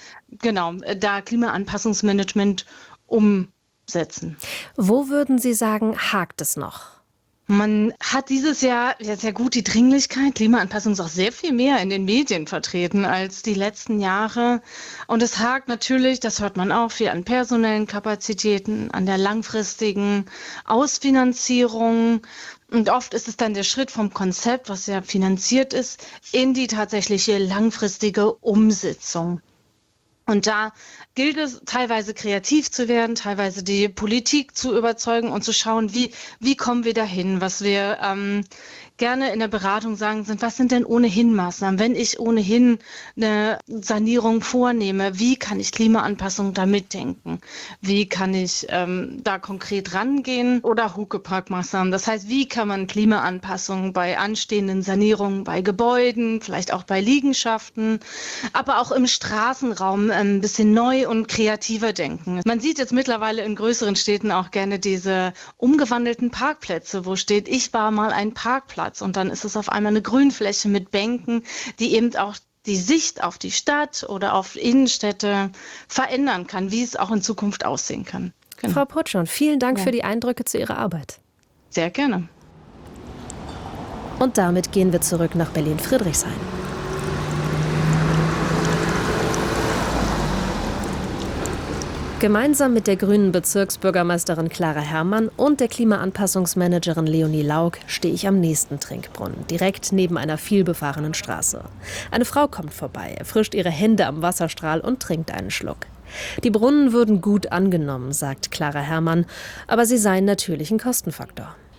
Klimaanpassungsmanagement umsetzen. Wo würden Sie sagen, hakt es noch? Man hat dieses Jahr sehr gut die Dringlichkeit. Klimaanpassung ist auch sehr viel mehr in den Medien vertreten als die letzten Jahre. Und es hakt natürlich, das hört man auch, viel an personellen Kapazitäten, an der langfristigen Ausfinanzierung. Und oft ist es dann der Schritt vom Konzept, was ja finanziert ist, in die tatsächliche langfristige Umsetzung. Und da gilt es, teilweise kreativ zu werden, teilweise die Politik zu überzeugen und zu schauen, wie kommen wir dahin. Was wir gerne in der Beratung sagen, was sind denn ohnehin Maßnahmen? Wenn ich ohnehin eine Sanierung vornehme, wie kann ich Klimaanpassung da mitdenken? Wie kann ich da konkret rangehen? Oder Huckepack-Maßnahmen. Das heißt, wie kann man Klimaanpassung bei anstehenden Sanierungen, bei Gebäuden, vielleicht auch bei Liegenschaften, aber auch im Straßenraum ein bisschen neu und kreativer denken. Man sieht jetzt mittlerweile in größeren Städten auch gerne diese umgewandelten Parkplätze, wo steht, ich war mal ein Parkplatz. Und dann ist es auf einmal eine Grünfläche mit Bänken, die eben auch die Sicht auf die Stadt oder auf Innenstädte verändern kann, wie es auch in Zukunft aussehen kann. Genau. Frau Potschun, vielen Dank für die Eindrücke zu Ihrer Arbeit. Sehr gerne. Und damit gehen wir zurück nach Berlin-Friedrichshain. Gemeinsam mit der grünen Bezirksbürgermeisterin Clara Herrmann und der Klimaanpassungsmanagerin Leonie Laug stehe ich am nächsten Trinkbrunnen, direkt neben einer vielbefahrenen Straße. Eine Frau kommt vorbei, erfrischt ihre Hände am Wasserstrahl und trinkt einen Schluck. Die Brunnen würden gut angenommen, sagt Clara Herrmann, aber sie seien natürlich ein Kostenfaktor.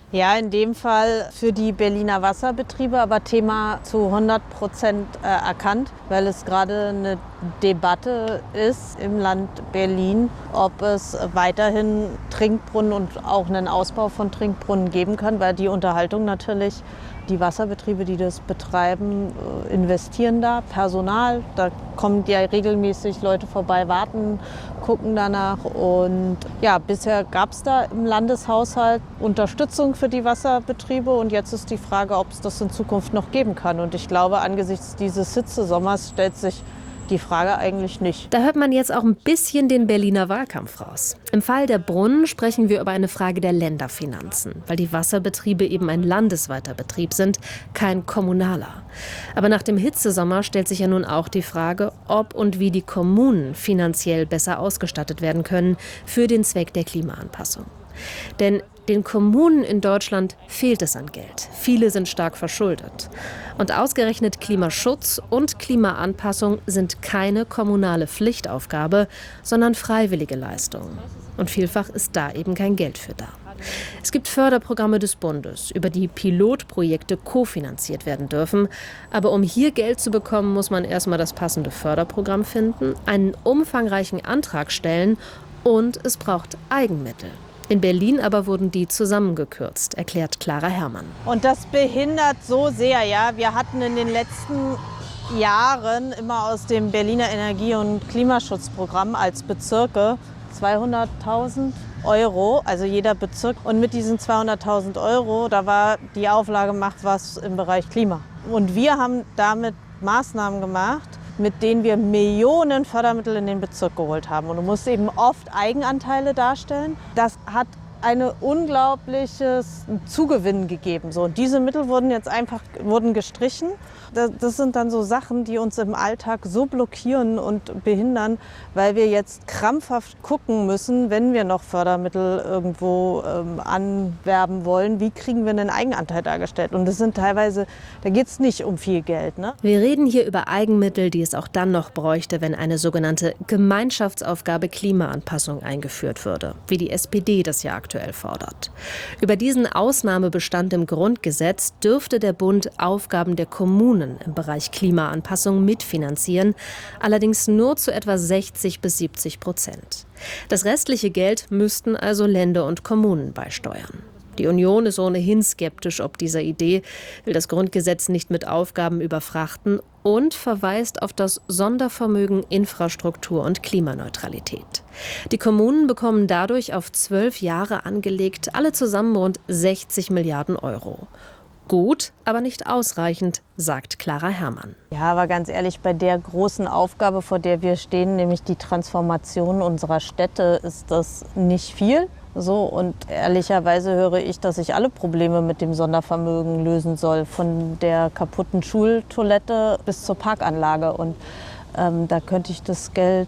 Ja, in dem Fall für die Berliner Wasserbetriebe, aber Thema zu 100% erkannt, weil es gerade eine Debatte ist im Land Berlin, ob es weiterhin Trinkbrunnen und auch einen Ausbau von Trinkbrunnen geben kann, weil die Unterhaltung natürlich, die Wasserbetriebe, die das betreiben, investieren da Personal. Da kommen ja regelmäßig Leute vorbei, warten, gucken danach. Und ja, bisher gab es da im Landeshaushalt Unterstützung für die Wasserbetriebe. Und jetzt ist die Frage, ob es das in Zukunft noch geben kann. Und ich glaube, angesichts dieses Hitzesommers stellt sich die Frage eigentlich nicht. Da hört man jetzt auch ein bisschen den Berliner Wahlkampf raus. Im Fall der Brunnen sprechen wir über eine Frage der Länderfinanzen, weil die Wasserbetriebe eben ein landesweiter Betrieb sind, kein kommunaler. Aber nach dem Hitzesommer stellt sich ja nun auch die Frage, ob und wie die Kommunen finanziell besser ausgestattet werden können für den Zweck der Klimaanpassung. Denn den Kommunen in Deutschland fehlt es an Geld. Viele sind stark verschuldet. Und ausgerechnet Klimaschutz und Klimaanpassung sind keine kommunale Pflichtaufgabe, sondern freiwillige Leistungen. Und vielfach ist da eben kein Geld für da. Es gibt Förderprogramme des Bundes, über die Pilotprojekte kofinanziert werden dürfen. Aber um hier Geld zu bekommen, muss man erstmal das passende Förderprogramm finden, einen umfangreichen Antrag stellen und es braucht Eigenmittel. In Berlin aber wurden die zusammengekürzt, erklärt Clara Herrmann. Und das behindert so sehr, ja. Wir hatten in den letzten Jahren immer aus dem Berliner Energie- und Klimaschutzprogramm als Bezirke 200.000 €, also jeder Bezirk. Und mit diesen 200.000 €, da war die Auflage, macht was im Bereich Klima. Und wir haben damit Maßnahmen gemacht, mit denen wir Millionen Fördermittel in den Bezirk geholt haben. Und du musst eben oft Eigenanteile darstellen. Das hat ein unglaubliches Zugewinn gegeben. So, und diese Mittel wurden jetzt einfach gestrichen. Das sind dann so Sachen, die uns im Alltag so blockieren und behindern, weil wir jetzt krampfhaft gucken müssen, wenn wir noch Fördermittel irgendwo anwerben wollen, wie kriegen wir einen Eigenanteil dargestellt. Und das sind teilweise, da geht es nicht um viel Geld. Ne? Wir reden hier über Eigenmittel, die es auch dann noch bräuchte, wenn eine sogenannte Gemeinschaftsaufgabe Klimaanpassung eingeführt würde, wie die SPD das ja aktuell fordert. Über diesen Ausnahmebestand im Grundgesetz dürfte der Bund Aufgaben der Kommunen im Bereich Klimaanpassung mitfinanzieren, allerdings nur zu etwa 60-70%. Das restliche Geld müssten also Länder und Kommunen beisteuern. Die Union ist ohnehin skeptisch ob dieser Idee, will das Grundgesetz nicht mit Aufgaben überfrachten und verweist auf das Sondervermögen Infrastruktur und Klimaneutralität. Die Kommunen bekommen dadurch auf 12 Jahre angelegt alle zusammen rund 60 Milliarden €. Gut, aber nicht ausreichend, sagt Clara Herrmann. Ja, aber ganz ehrlich, bei der großen Aufgabe, vor der wir stehen, nämlich die Transformation unserer Städte, ist das nicht viel. So, und ehrlicherweise höre ich, dass ich alle Probleme mit dem Sondervermögen lösen soll, von der kaputten Schultoilette bis zur Parkanlage. Und da könnte ich das Geld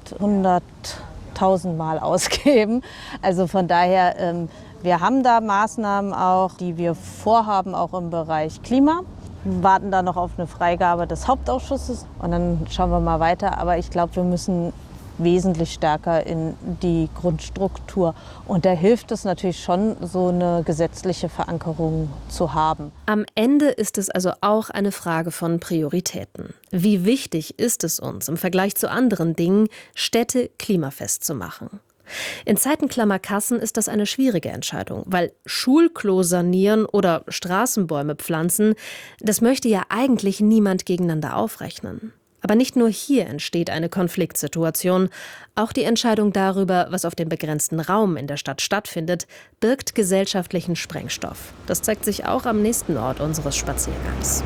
100.000 Mal ausgeben. Also von daher, wir haben da Maßnahmen auch, die wir vorhaben, auch im Bereich Klima. Wir warten da noch auf eine Freigabe des Hauptausschusses und dann schauen wir mal weiter. Aber ich glaube, wir müssen wesentlich stärker in die Grundstruktur. Und da hilft es natürlich schon, so eine gesetzliche Verankerung zu haben. Am Ende ist es also auch eine Frage von Prioritäten. Wie wichtig ist es uns, im Vergleich zu anderen Dingen, Städte klimafest zu machen? In Zeiten klammer Kassen ist das eine schwierige Entscheidung, weil Schulklo sanieren oder Straßenbäume pflanzen, das möchte ja eigentlich niemand gegeneinander aufrechnen. Aber nicht nur hier entsteht eine Konfliktsituation. Auch die Entscheidung darüber, was auf dem begrenzten Raum in der Stadt stattfindet, birgt gesellschaftlichen Sprengstoff. Das zeigt sich auch am nächsten Ort unseres Spaziergangs.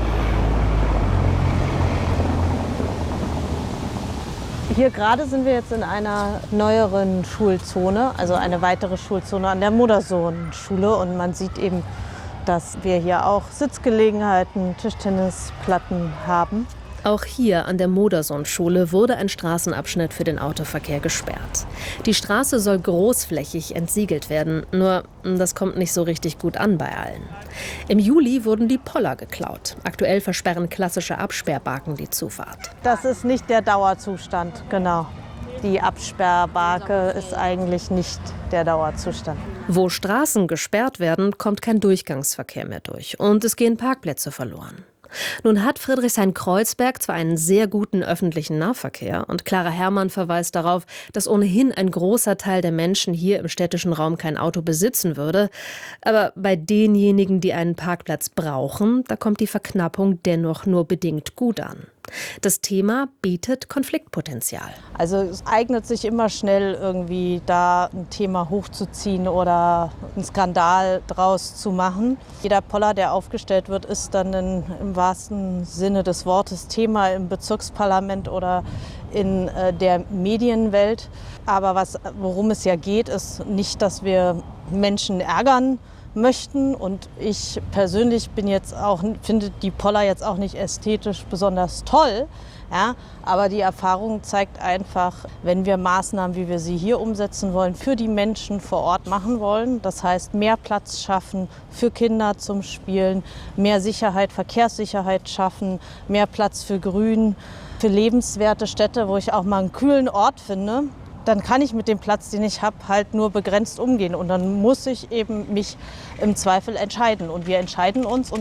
Hier gerade sind wir jetzt in einer neueren Schulzone, also eine weitere Schulzone an der Modersohn-Schule. Und man sieht eben, dass wir hier auch Sitzgelegenheiten, Tischtennisplatten haben. Auch hier an der Modersohn-Schule wurde ein Straßenabschnitt für den Autoverkehr gesperrt. Die Straße soll großflächig entsiegelt werden, nur das kommt nicht so richtig gut an bei allen. Im Juli wurden die Poller geklaut. Aktuell versperren klassische Absperrbarken die Zufahrt. Das ist nicht der Dauerzustand, genau. Die Absperrbarke ist eigentlich nicht der Dauerzustand. Wo Straßen gesperrt werden, kommt kein Durchgangsverkehr mehr durch und es gehen Parkplätze verloren. Nun hat Friedrichshain-Kreuzberg zwar einen sehr guten öffentlichen Nahverkehr und Clara Herrmann verweist darauf, dass ohnehin ein großer Teil der Menschen hier im städtischen Raum kein Auto besitzen würde. Aber bei denjenigen, die einen Parkplatz brauchen, da kommt die Verknappung dennoch nur bedingt gut an. Das Thema bietet Konfliktpotenzial. Also es eignet sich immer schnell irgendwie da ein Thema hochzuziehen oder einen Skandal draus zu machen. Jeder Poller, der aufgestellt wird, ist dann im wahrsten Sinne des Wortes Thema im Bezirksparlament oder in der Medienwelt. Aber worum es ja geht, ist nicht, dass wir Menschen ärgern möchten. Und ich persönlich finde die Poller jetzt auch nicht ästhetisch besonders toll. Ja, aber die Erfahrung zeigt einfach, wenn wir Maßnahmen, wie wir sie hier umsetzen wollen, für die Menschen vor Ort machen wollen, das heißt mehr Platz schaffen für Kinder zum Spielen, mehr Sicherheit, Verkehrssicherheit schaffen, mehr Platz für Grün, für lebenswerte Städte, wo ich auch mal einen kühlen Ort finde, dann kann ich mit dem Platz, den ich habe, halt nur begrenzt umgehen. Und dann muss ich eben mich im Zweifel entscheiden. Und wir entscheiden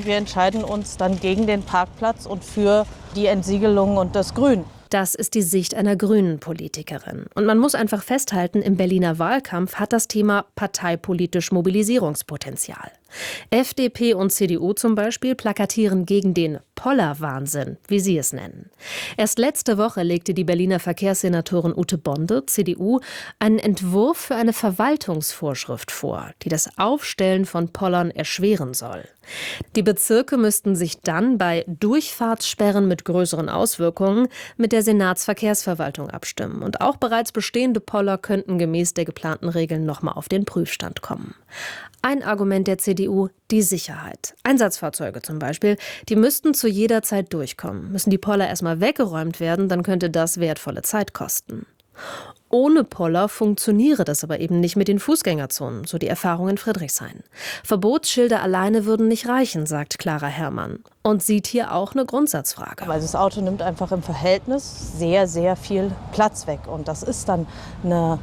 uns dann gegen den Parkplatz und für die Entsiegelung und das Grün. Das ist die Sicht einer grünen Politikerin. Und man muss einfach festhalten, im Berliner Wahlkampf hat das Thema parteipolitisch Mobilisierungspotenzial. FDP und CDU zum Beispiel plakatieren gegen den Poller-Wahnsinn, wie sie es nennen. Erst letzte Woche legte die Berliner Verkehrssenatorin Ute Bonde, CDU, einen Entwurf für eine Verwaltungsvorschrift vor, die das Aufstellen von Pollern erschweren soll. Die Bezirke müssten sich dann bei Durchfahrtssperren mit größeren Auswirkungen mit der Senatsverkehrsverwaltung abstimmen. Und auch bereits bestehende Poller könnten gemäß der geplanten Regeln nochmal auf den Prüfstand kommen. Ein Argument der CDU, die Sicherheit. Einsatzfahrzeuge zum Beispiel, die müssten zu jeder Zeit durchkommen. Müssen die Poller erstmal weggeräumt werden, dann könnte das wertvolle Zeit kosten. Ohne Poller funktioniere das aber eben nicht mit den Fußgängerzonen, so die Erfahrung in Friedrichshain. Verbotsschilder alleine würden nicht reichen, sagt Clara Herrmann. Und sieht hier auch eine Grundsatzfrage. Also das Auto nimmt einfach im Verhältnis sehr, sehr viel Platz weg. Und das ist dann eine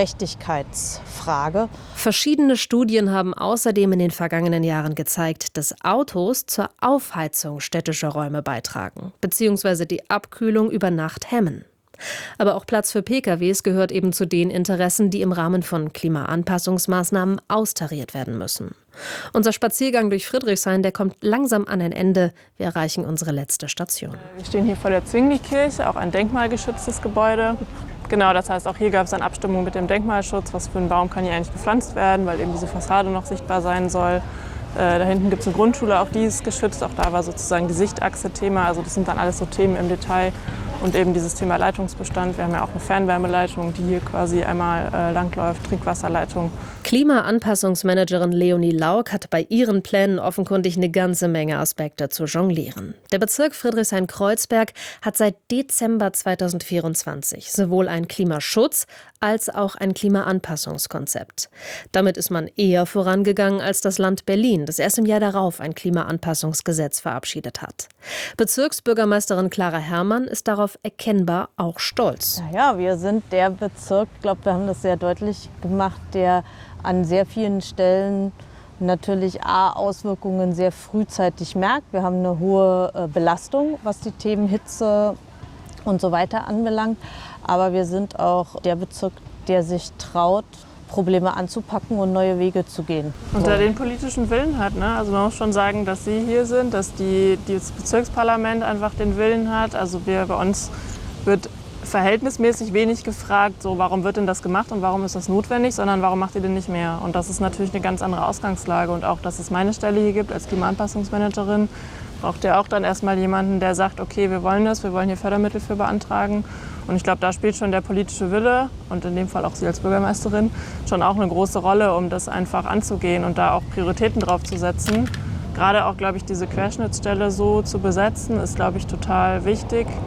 Gerechtigkeitsfrage. Verschiedene Studien haben außerdem in den vergangenen Jahren gezeigt, dass Autos zur Aufheizung städtischer Räume beitragen, beziehungsweise die Abkühlung über Nacht hemmen. Aber auch Platz für PKWs gehört eben zu den Interessen, die im Rahmen von Klimaanpassungsmaßnahmen austariert werden müssen. Unser Spaziergang durch Friedrichshain, der kommt langsam an ein Ende. Wir erreichen unsere letzte Station. Wir stehen hier vor der Zwingli-Kirche, auch ein denkmalgeschütztes Gebäude. Genau, das heißt, auch hier gab es dann Abstimmung mit dem Denkmalschutz. Was für ein Baum kann hier eigentlich gepflanzt werden, weil eben diese Fassade noch sichtbar sein soll. Da hinten gibt es eine Grundschule, auch die ist geschützt. Auch da war sozusagen die Sichtachse Thema. Also das sind dann alles so Themen im Detail. Und eben dieses Thema Leitungsbestand. Wir haben ja auch eine Fernwärmeleitung, die hier quasi einmal langläuft, Trinkwasserleitung. Klimaanpassungsmanagerin Leonie Lauk hat bei ihren Plänen offenkundig eine ganze Menge Aspekte zu jonglieren. Der Bezirk Friedrichshain-Kreuzberg hat seit Dezember 2024 sowohl ein Klimaschutz als auch ein Klimaanpassungskonzept. Damit ist man eher vorangegangen als das Land Berlin, das erst im Jahr darauf ein Klimaanpassungsgesetz verabschiedet hat. Bezirksbürgermeisterin Clara Herrmann ist darauf erkennbar auch stolz. Ja, wir sind der Bezirk, ich glaube, wir haben das sehr deutlich gemacht, der an sehr vielen Stellen natürlich Auswirkungen sehr frühzeitig merkt. Wir haben eine hohe Belastung, was die Themen Hitze und so weiter anbelangt. Aber wir sind auch der Bezirk, der sich traut, Probleme anzupacken und neue Wege zu gehen. Und der den politischen Willen hat. Ne? Also man muss schon sagen, dass Sie hier sind, dass das Bezirksparlament einfach den Willen hat. Also bei uns wird verhältnismäßig wenig gefragt, so warum wird denn das gemacht und warum ist das notwendig, sondern warum macht ihr denn nicht mehr? Und das ist natürlich eine ganz andere Ausgangslage. Und auch, dass es meine Stelle hier gibt als Klimaanpassungsmanagerin, braucht ja auch dann erstmal jemanden, der sagt, okay, wir wollen das, wir wollen hier Fördermittel für beantragen. Und ich glaube, da spielt schon der politische Wille und in dem Fall auch Sie als Bürgermeisterin schon auch eine große Rolle, um das einfach anzugehen und da auch Prioritäten drauf zu setzen. Gerade auch, glaube ich, diese Querschnittsstelle so zu besetzen, ist, glaube ich, total wichtig.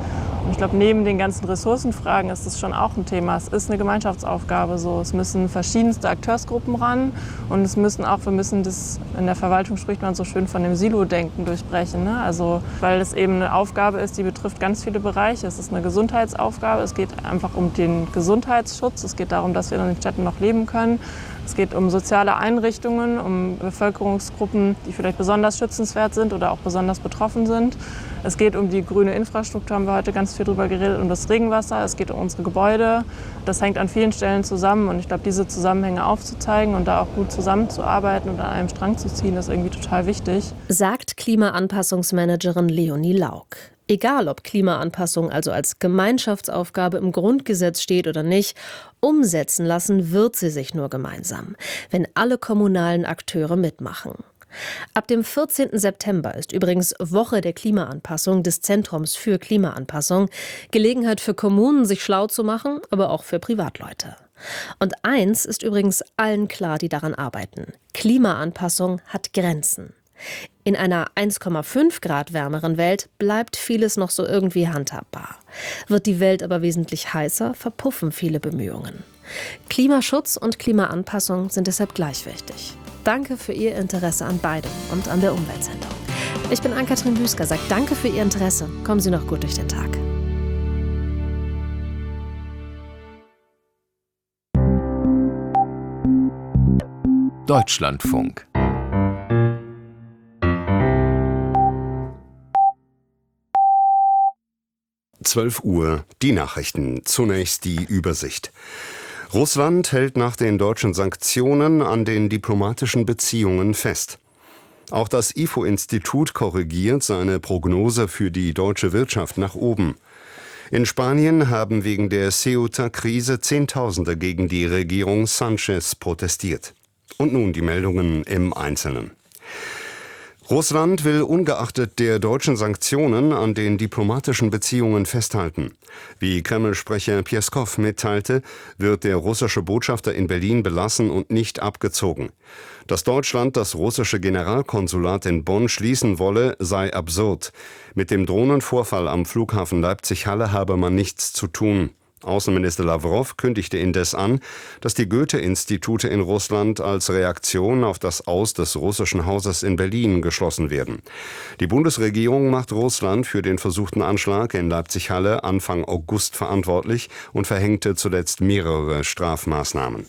Und ich glaube, neben den ganzen Ressourcenfragen ist das schon auch ein Thema. Es ist eine Gemeinschaftsaufgabe so. Es müssen verschiedenste Akteursgruppen ran und wir müssen das, in der Verwaltung spricht man so schön von dem Silo-Denken durchbrechen. Ne? Also, weil es eben eine Aufgabe ist, die betrifft ganz viele Bereiche. Es ist eine Gesundheitsaufgabe, es geht einfach um den Gesundheitsschutz, es geht darum, dass wir in den Städten noch leben können. Es geht um soziale Einrichtungen, um Bevölkerungsgruppen, die vielleicht besonders schützenswert sind oder auch besonders betroffen sind. Es geht um die grüne Infrastruktur, haben wir heute ganz viel drüber geredet, um das Regenwasser, es geht um unsere Gebäude. Das hängt an vielen Stellen zusammen und ich glaube, diese Zusammenhänge aufzuzeigen und da auch gut zusammenzuarbeiten und an einem Strang zu ziehen, ist irgendwie total wichtig. Sagt Klimaanpassungsmanagerin Leonie Lauk. Egal, ob Klimaanpassung also als Gemeinschaftsaufgabe im Grundgesetz steht oder nicht, umsetzen lassen wird sie sich nur gemeinsam, wenn alle kommunalen Akteure mitmachen. Ab dem 14. September ist übrigens Woche der Klimaanpassung des Zentrums für Klimaanpassung, Gelegenheit für Kommunen, sich schlau zu machen, aber auch für Privatleute. Und eins ist übrigens allen klar, die daran arbeiten: Klimaanpassung hat Grenzen. In einer 1,5 Grad wärmeren Welt bleibt vieles noch so irgendwie handhabbar. Wird die Welt aber wesentlich heißer, verpuffen viele Bemühungen. Klimaschutz und Klimaanpassung sind deshalb gleich wichtig. Danke für Ihr Interesse an beidem und an der Umweltsendung. Ich bin Ann-Kathrin Büsker, sagt danke für Ihr Interesse. Kommen Sie noch gut durch den Tag. Deutschlandfunk. Uhr, die Nachrichten. Zunächst die Übersicht. Russland hält nach den deutschen Sanktionen an den diplomatischen Beziehungen fest. Auch das IFO-Institut korrigiert seine Prognose für die deutsche Wirtschaft nach oben. In Spanien haben wegen der Ceuta-Krise Zehntausende gegen die Regierung Sánchez protestiert. Und nun die Meldungen im Einzelnen. Russland will ungeachtet der deutschen Sanktionen an den diplomatischen Beziehungen festhalten. Wie Kreml-Sprecher Pjeskow mitteilte, wird der russische Botschafter in Berlin belassen und nicht abgezogen. Dass Deutschland das russische Generalkonsulat in Bonn schließen wolle, sei absurd. Mit dem Drohnenvorfall am Flughafen Leipzig-Halle habe man nichts zu tun. Außenminister Lawrow kündigte indes an, dass die Goethe-Institute in Russland als Reaktion auf das Aus des russischen Hauses in Berlin geschlossen werden. Die Bundesregierung macht Russland für den versuchten Anschlag in Leipzig-Halle Anfang August verantwortlich und verhängte zuletzt mehrere Strafmaßnahmen.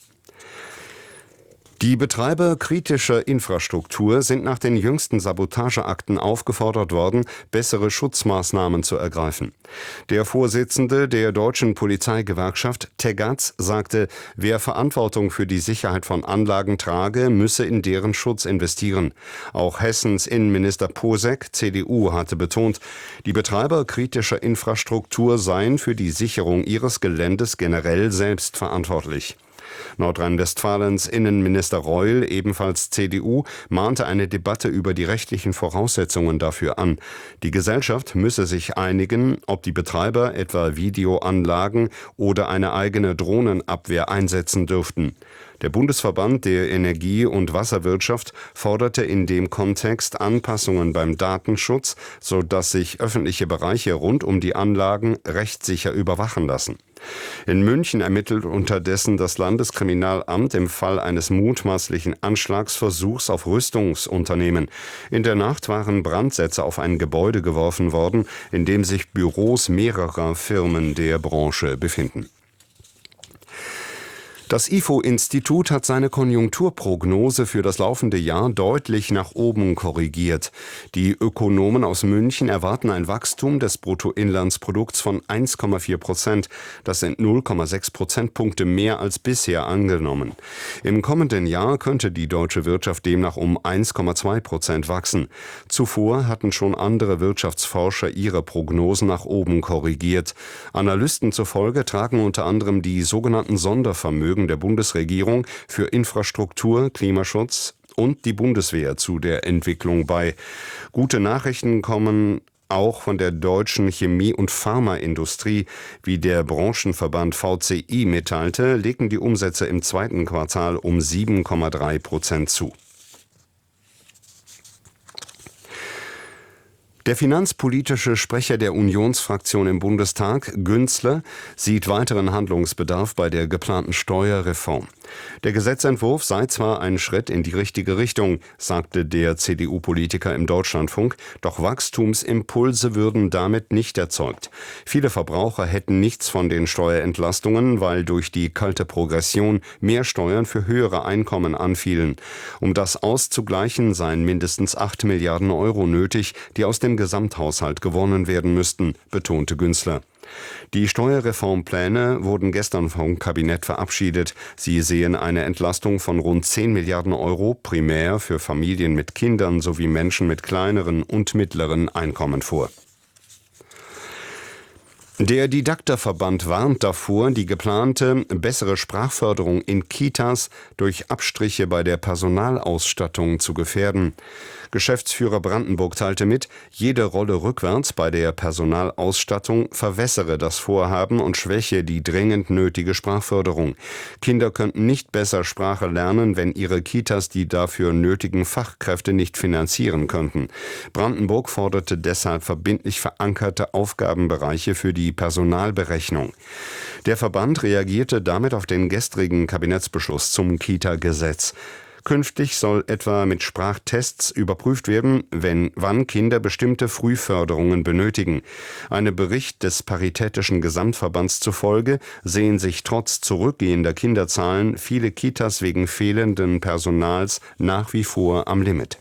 Die Betreiber kritischer Infrastruktur sind nach den jüngsten Sabotageakten aufgefordert worden, bessere Schutzmaßnahmen zu ergreifen. Der Vorsitzende der deutschen Polizeigewerkschaft Tegatz sagte, wer Verantwortung für die Sicherheit von Anlagen trage, müsse in deren Schutz investieren. Auch Hessens Innenminister Posek, CDU, hatte betont, die Betreiber kritischer Infrastruktur seien für die Sicherung ihres Geländes generell selbst verantwortlich. Nordrhein-Westfalens Innenminister Reul, ebenfalls CDU, mahnte eine Debatte über die rechtlichen Voraussetzungen dafür an. Die Gesellschaft müsse sich einigen, ob die Betreiber etwa Videoanlagen oder eine eigene Drohnenabwehr einsetzen dürften. Der Bundesverband der Energie- und Wasserwirtschaft forderte in dem Kontext Anpassungen beim Datenschutz, sodass sich öffentliche Bereiche rund um die Anlagen rechtssicher überwachen lassen. In München ermittelt unterdessen das Landeskriminalamt im Fall eines mutmaßlichen Anschlagsversuchs auf Rüstungsunternehmen. In der Nacht waren Brandsätze auf ein Gebäude geworfen worden, in dem sich Büros mehrerer Firmen der Branche befinden. Das IFO-Institut hat seine Konjunkturprognose für das laufende Jahr deutlich nach oben korrigiert. Die Ökonomen aus München erwarten ein Wachstum des Bruttoinlandsprodukts von 1,4%. Das sind 0,6 Prozentpunkte mehr als bisher angenommen. Im kommenden Jahr könnte die deutsche Wirtschaft demnach um 1,2% wachsen. Zuvor hatten schon andere Wirtschaftsforscher ihre Prognosen nach oben korrigiert. Analysten zufolge tragen unter anderem die sogenannten Sondervermögen der Bundesregierung für Infrastruktur, Klimaschutz und die Bundeswehr zu der Entwicklung bei. Gute Nachrichten kommen auch von der deutschen Chemie- und Pharmaindustrie. Wie der Branchenverband VCI mitteilte, legten die Umsätze im zweiten Quartal um 7,3% zu. Der finanzpolitische Sprecher der Unionsfraktion im Bundestag, Günzler, sieht weiteren Handlungsbedarf bei der geplanten Steuerreform. Der Gesetzentwurf sei zwar ein Schritt in die richtige Richtung, sagte der CDU-Politiker im Deutschlandfunk, doch Wachstumsimpulse würden damit nicht erzeugt. Viele Verbraucher hätten nichts von den Steuerentlastungen, weil durch die kalte Progression mehr Steuern für höhere Einkommen anfielen. Um das auszugleichen, seien mindestens 8 Milliarden Euro nötig, die aus dem Gesamthaushalt gewonnen werden müssten, betonte Günzler. Die Steuerreformpläne wurden gestern vom Kabinett verabschiedet. Sie sehen eine Entlastung von rund 10 Milliarden Euro primär für Familien mit Kindern sowie Menschen mit kleineren und mittleren Einkommen vor. Der Didakterverband warnt davor, die geplante bessere Sprachförderung in Kitas durch Abstriche bei der Personalausstattung zu gefährden. Geschäftsführer Brandenburg teilte mit, jede Rolle rückwärts bei der Personalausstattung verwässere das Vorhaben und schwäche die dringend nötige Sprachförderung. Kinder könnten nicht besser Sprache lernen, wenn ihre Kitas die dafür nötigen Fachkräfte nicht finanzieren könnten. Brandenburg forderte deshalb verbindlich verankerte Aufgabenbereiche für die Personalberechnung. Der Verband reagierte damit auf den gestrigen Kabinettsbeschluss zum Kita-Gesetz. Künftig soll etwa mit Sprachtests überprüft werden, wann Kinder bestimmte Frühförderungen benötigen. Einem Bericht des Paritätischen Gesamtverbands zufolge sehen sich trotz zurückgehender Kinderzahlen viele Kitas wegen fehlenden Personals nach wie vor am Limit.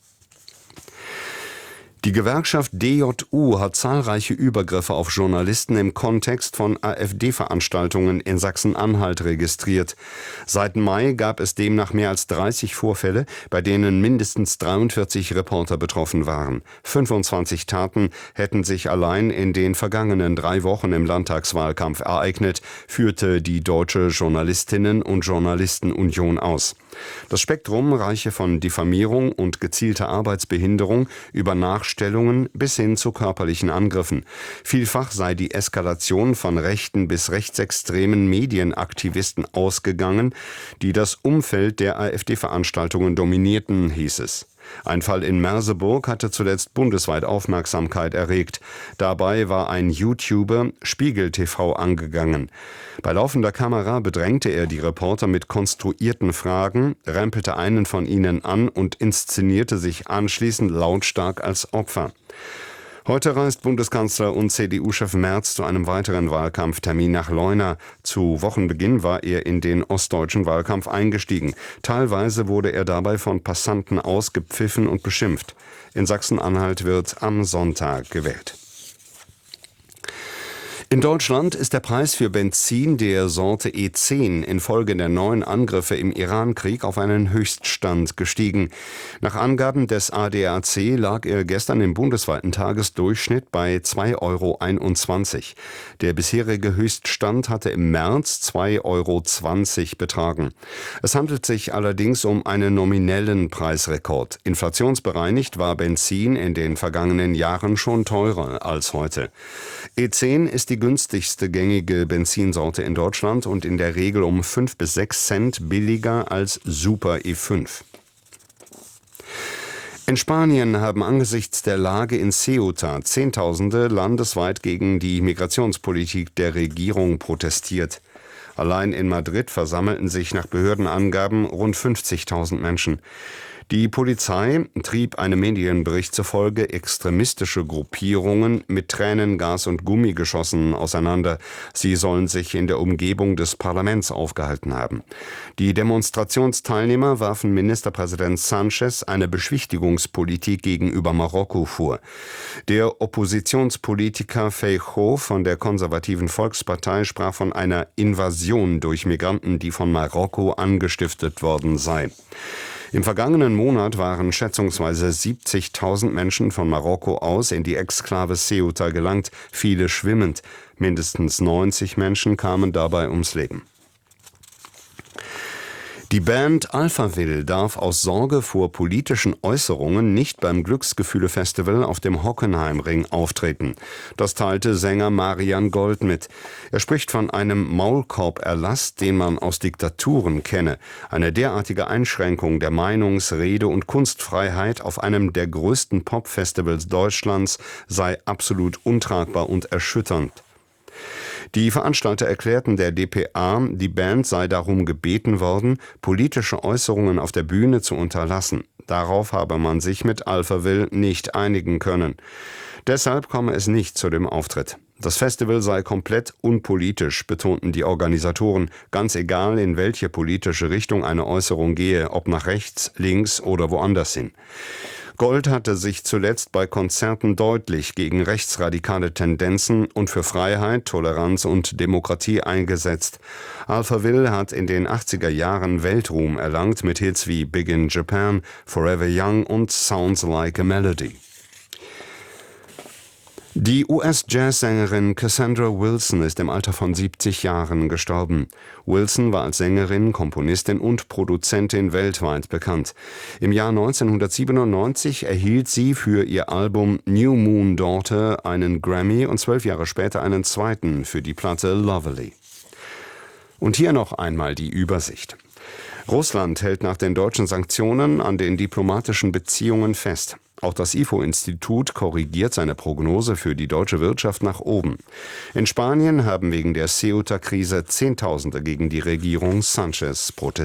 Die Gewerkschaft DJU hat zahlreiche Übergriffe auf Journalisten im Kontext von AfD-Veranstaltungen in Sachsen-Anhalt registriert. Seit Mai gab es demnach mehr als 30 Vorfälle, bei denen mindestens 43 Reporter betroffen waren. 25 Taten hätten sich allein in den vergangenen 3 Wochen im Landtagswahlkampf ereignet, führte die Deutsche Journalistinnen- und Journalistenunion aus. Das Spektrum reiche von Diffamierung und gezielter Arbeitsbehinderung über Nachstellungen bis hin zu körperlichen Angriffen. Vielfach sei die Eskalation von rechten bis rechtsextremen Medienaktivisten ausgegangen, die das Umfeld der AfD-Veranstaltungen dominierten, hieß es. Ein Fall in Merseburg hatte zuletzt bundesweit Aufmerksamkeit erregt. Dabei war ein YouTuber Spiegel TV angegangen. Bei laufender Kamera bedrängte er die Reporter mit konstruierten Fragen, rempelte einen von ihnen an und inszenierte sich anschließend lautstark als Opfer. Heute reist Bundeskanzler und CDU-Chef Merz zu einem weiteren Wahlkampftermin nach Leuna. Zu Wochenbeginn war er in den ostdeutschen Wahlkampf eingestiegen. Teilweise wurde er dabei von Passanten ausgepfiffen und beschimpft. In Sachsen-Anhalt wird am Sonntag gewählt. In Deutschland ist der Preis für Benzin der Sorte E10 infolge der neuen Angriffe im Iran-Krieg auf einen Höchststand gestiegen. Nach Angaben des ADAC lag er gestern im bundesweiten Tagesdurchschnitt bei 2,21 €. Der bisherige Höchststand hatte im März 2,20 € betragen. Es handelt sich allerdings um einen nominellen Preisrekord. Inflationsbereinigt war Benzin in den vergangenen Jahren schon teurer als heute. E10 ist die günstigste gängige Benzinsorte in Deutschland und in der Regel um 5 bis 6 Cent billiger als Super E5. In Spanien haben angesichts der Lage in Ceuta Zehntausende landesweit gegen die Migrationspolitik der Regierung protestiert. Allein in Madrid versammelten sich nach Behördenangaben rund 50.000 Menschen. Die Polizei trieb einem Medienbericht zufolge extremistische Gruppierungen mit Tränengas und Gummigeschossen auseinander. Sie sollen sich in der Umgebung des Parlaments aufgehalten haben. Die Demonstrationsteilnehmer warfen Ministerpräsident Sánchez eine Beschwichtigungspolitik gegenüber Marokko vor. Der Oppositionspolitiker Feijóo von der konservativen Volkspartei sprach von einer Invasion durch Migranten, die von Marokko angestiftet worden sei. Im vergangenen Monat waren schätzungsweise 70.000 Menschen von Marokko aus in die Exklave Ceuta gelangt, viele schwimmend. Mindestens 90 Menschen kamen dabei ums Leben. Die Band Alphaville darf aus Sorge vor politischen Äußerungen nicht beim Glücksgefühle-Festival auf dem Hockenheimring auftreten. Das teilte Sänger Marian Gold mit. Er spricht von einem Maulkorb-Erlass, den man aus Diktaturen kenne. Eine derartige Einschränkung der Meinungs-, Rede- und Kunstfreiheit auf einem der größten Popfestivals Deutschlands sei absolut untragbar und erschütternd. Die Veranstalter erklärten der dpa, die Band sei darum gebeten worden, politische Äußerungen auf der Bühne zu unterlassen. Darauf habe man sich mit Alphaville nicht einigen können. Deshalb komme es nicht zu dem Auftritt. Das Festival sei komplett unpolitisch, betonten die Organisatoren, ganz egal, in welche politische Richtung eine Äußerung gehe, ob nach rechts, links oder woanders hin. Gold hatte sich zuletzt bei Konzerten deutlich gegen rechtsradikale Tendenzen und für Freiheit, Toleranz und Demokratie eingesetzt. Alphaville hat in den 80er Jahren Weltruhm erlangt mit Hits wie Big in Japan, Forever Young und Sounds Like a Melody. Die US-Jazzsängerin Cassandra Wilson ist im Alter von 70 Jahren gestorben. Wilson war als Sängerin, Komponistin und Produzentin weltweit bekannt. Im Jahr 1997 erhielt sie für ihr Album New Moon Daughter einen Grammy und 12 Jahre später einen zweiten für die Platte Lovely. Und hier noch einmal die Übersicht. Russland hält nach den deutschen Sanktionen an den diplomatischen Beziehungen fest. Auch das IFO-Institut korrigiert seine Prognose für die deutsche Wirtschaft nach oben. In Spanien haben wegen der Ceuta-Krise Zehntausende gegen die Regierung Sanchez protestiert.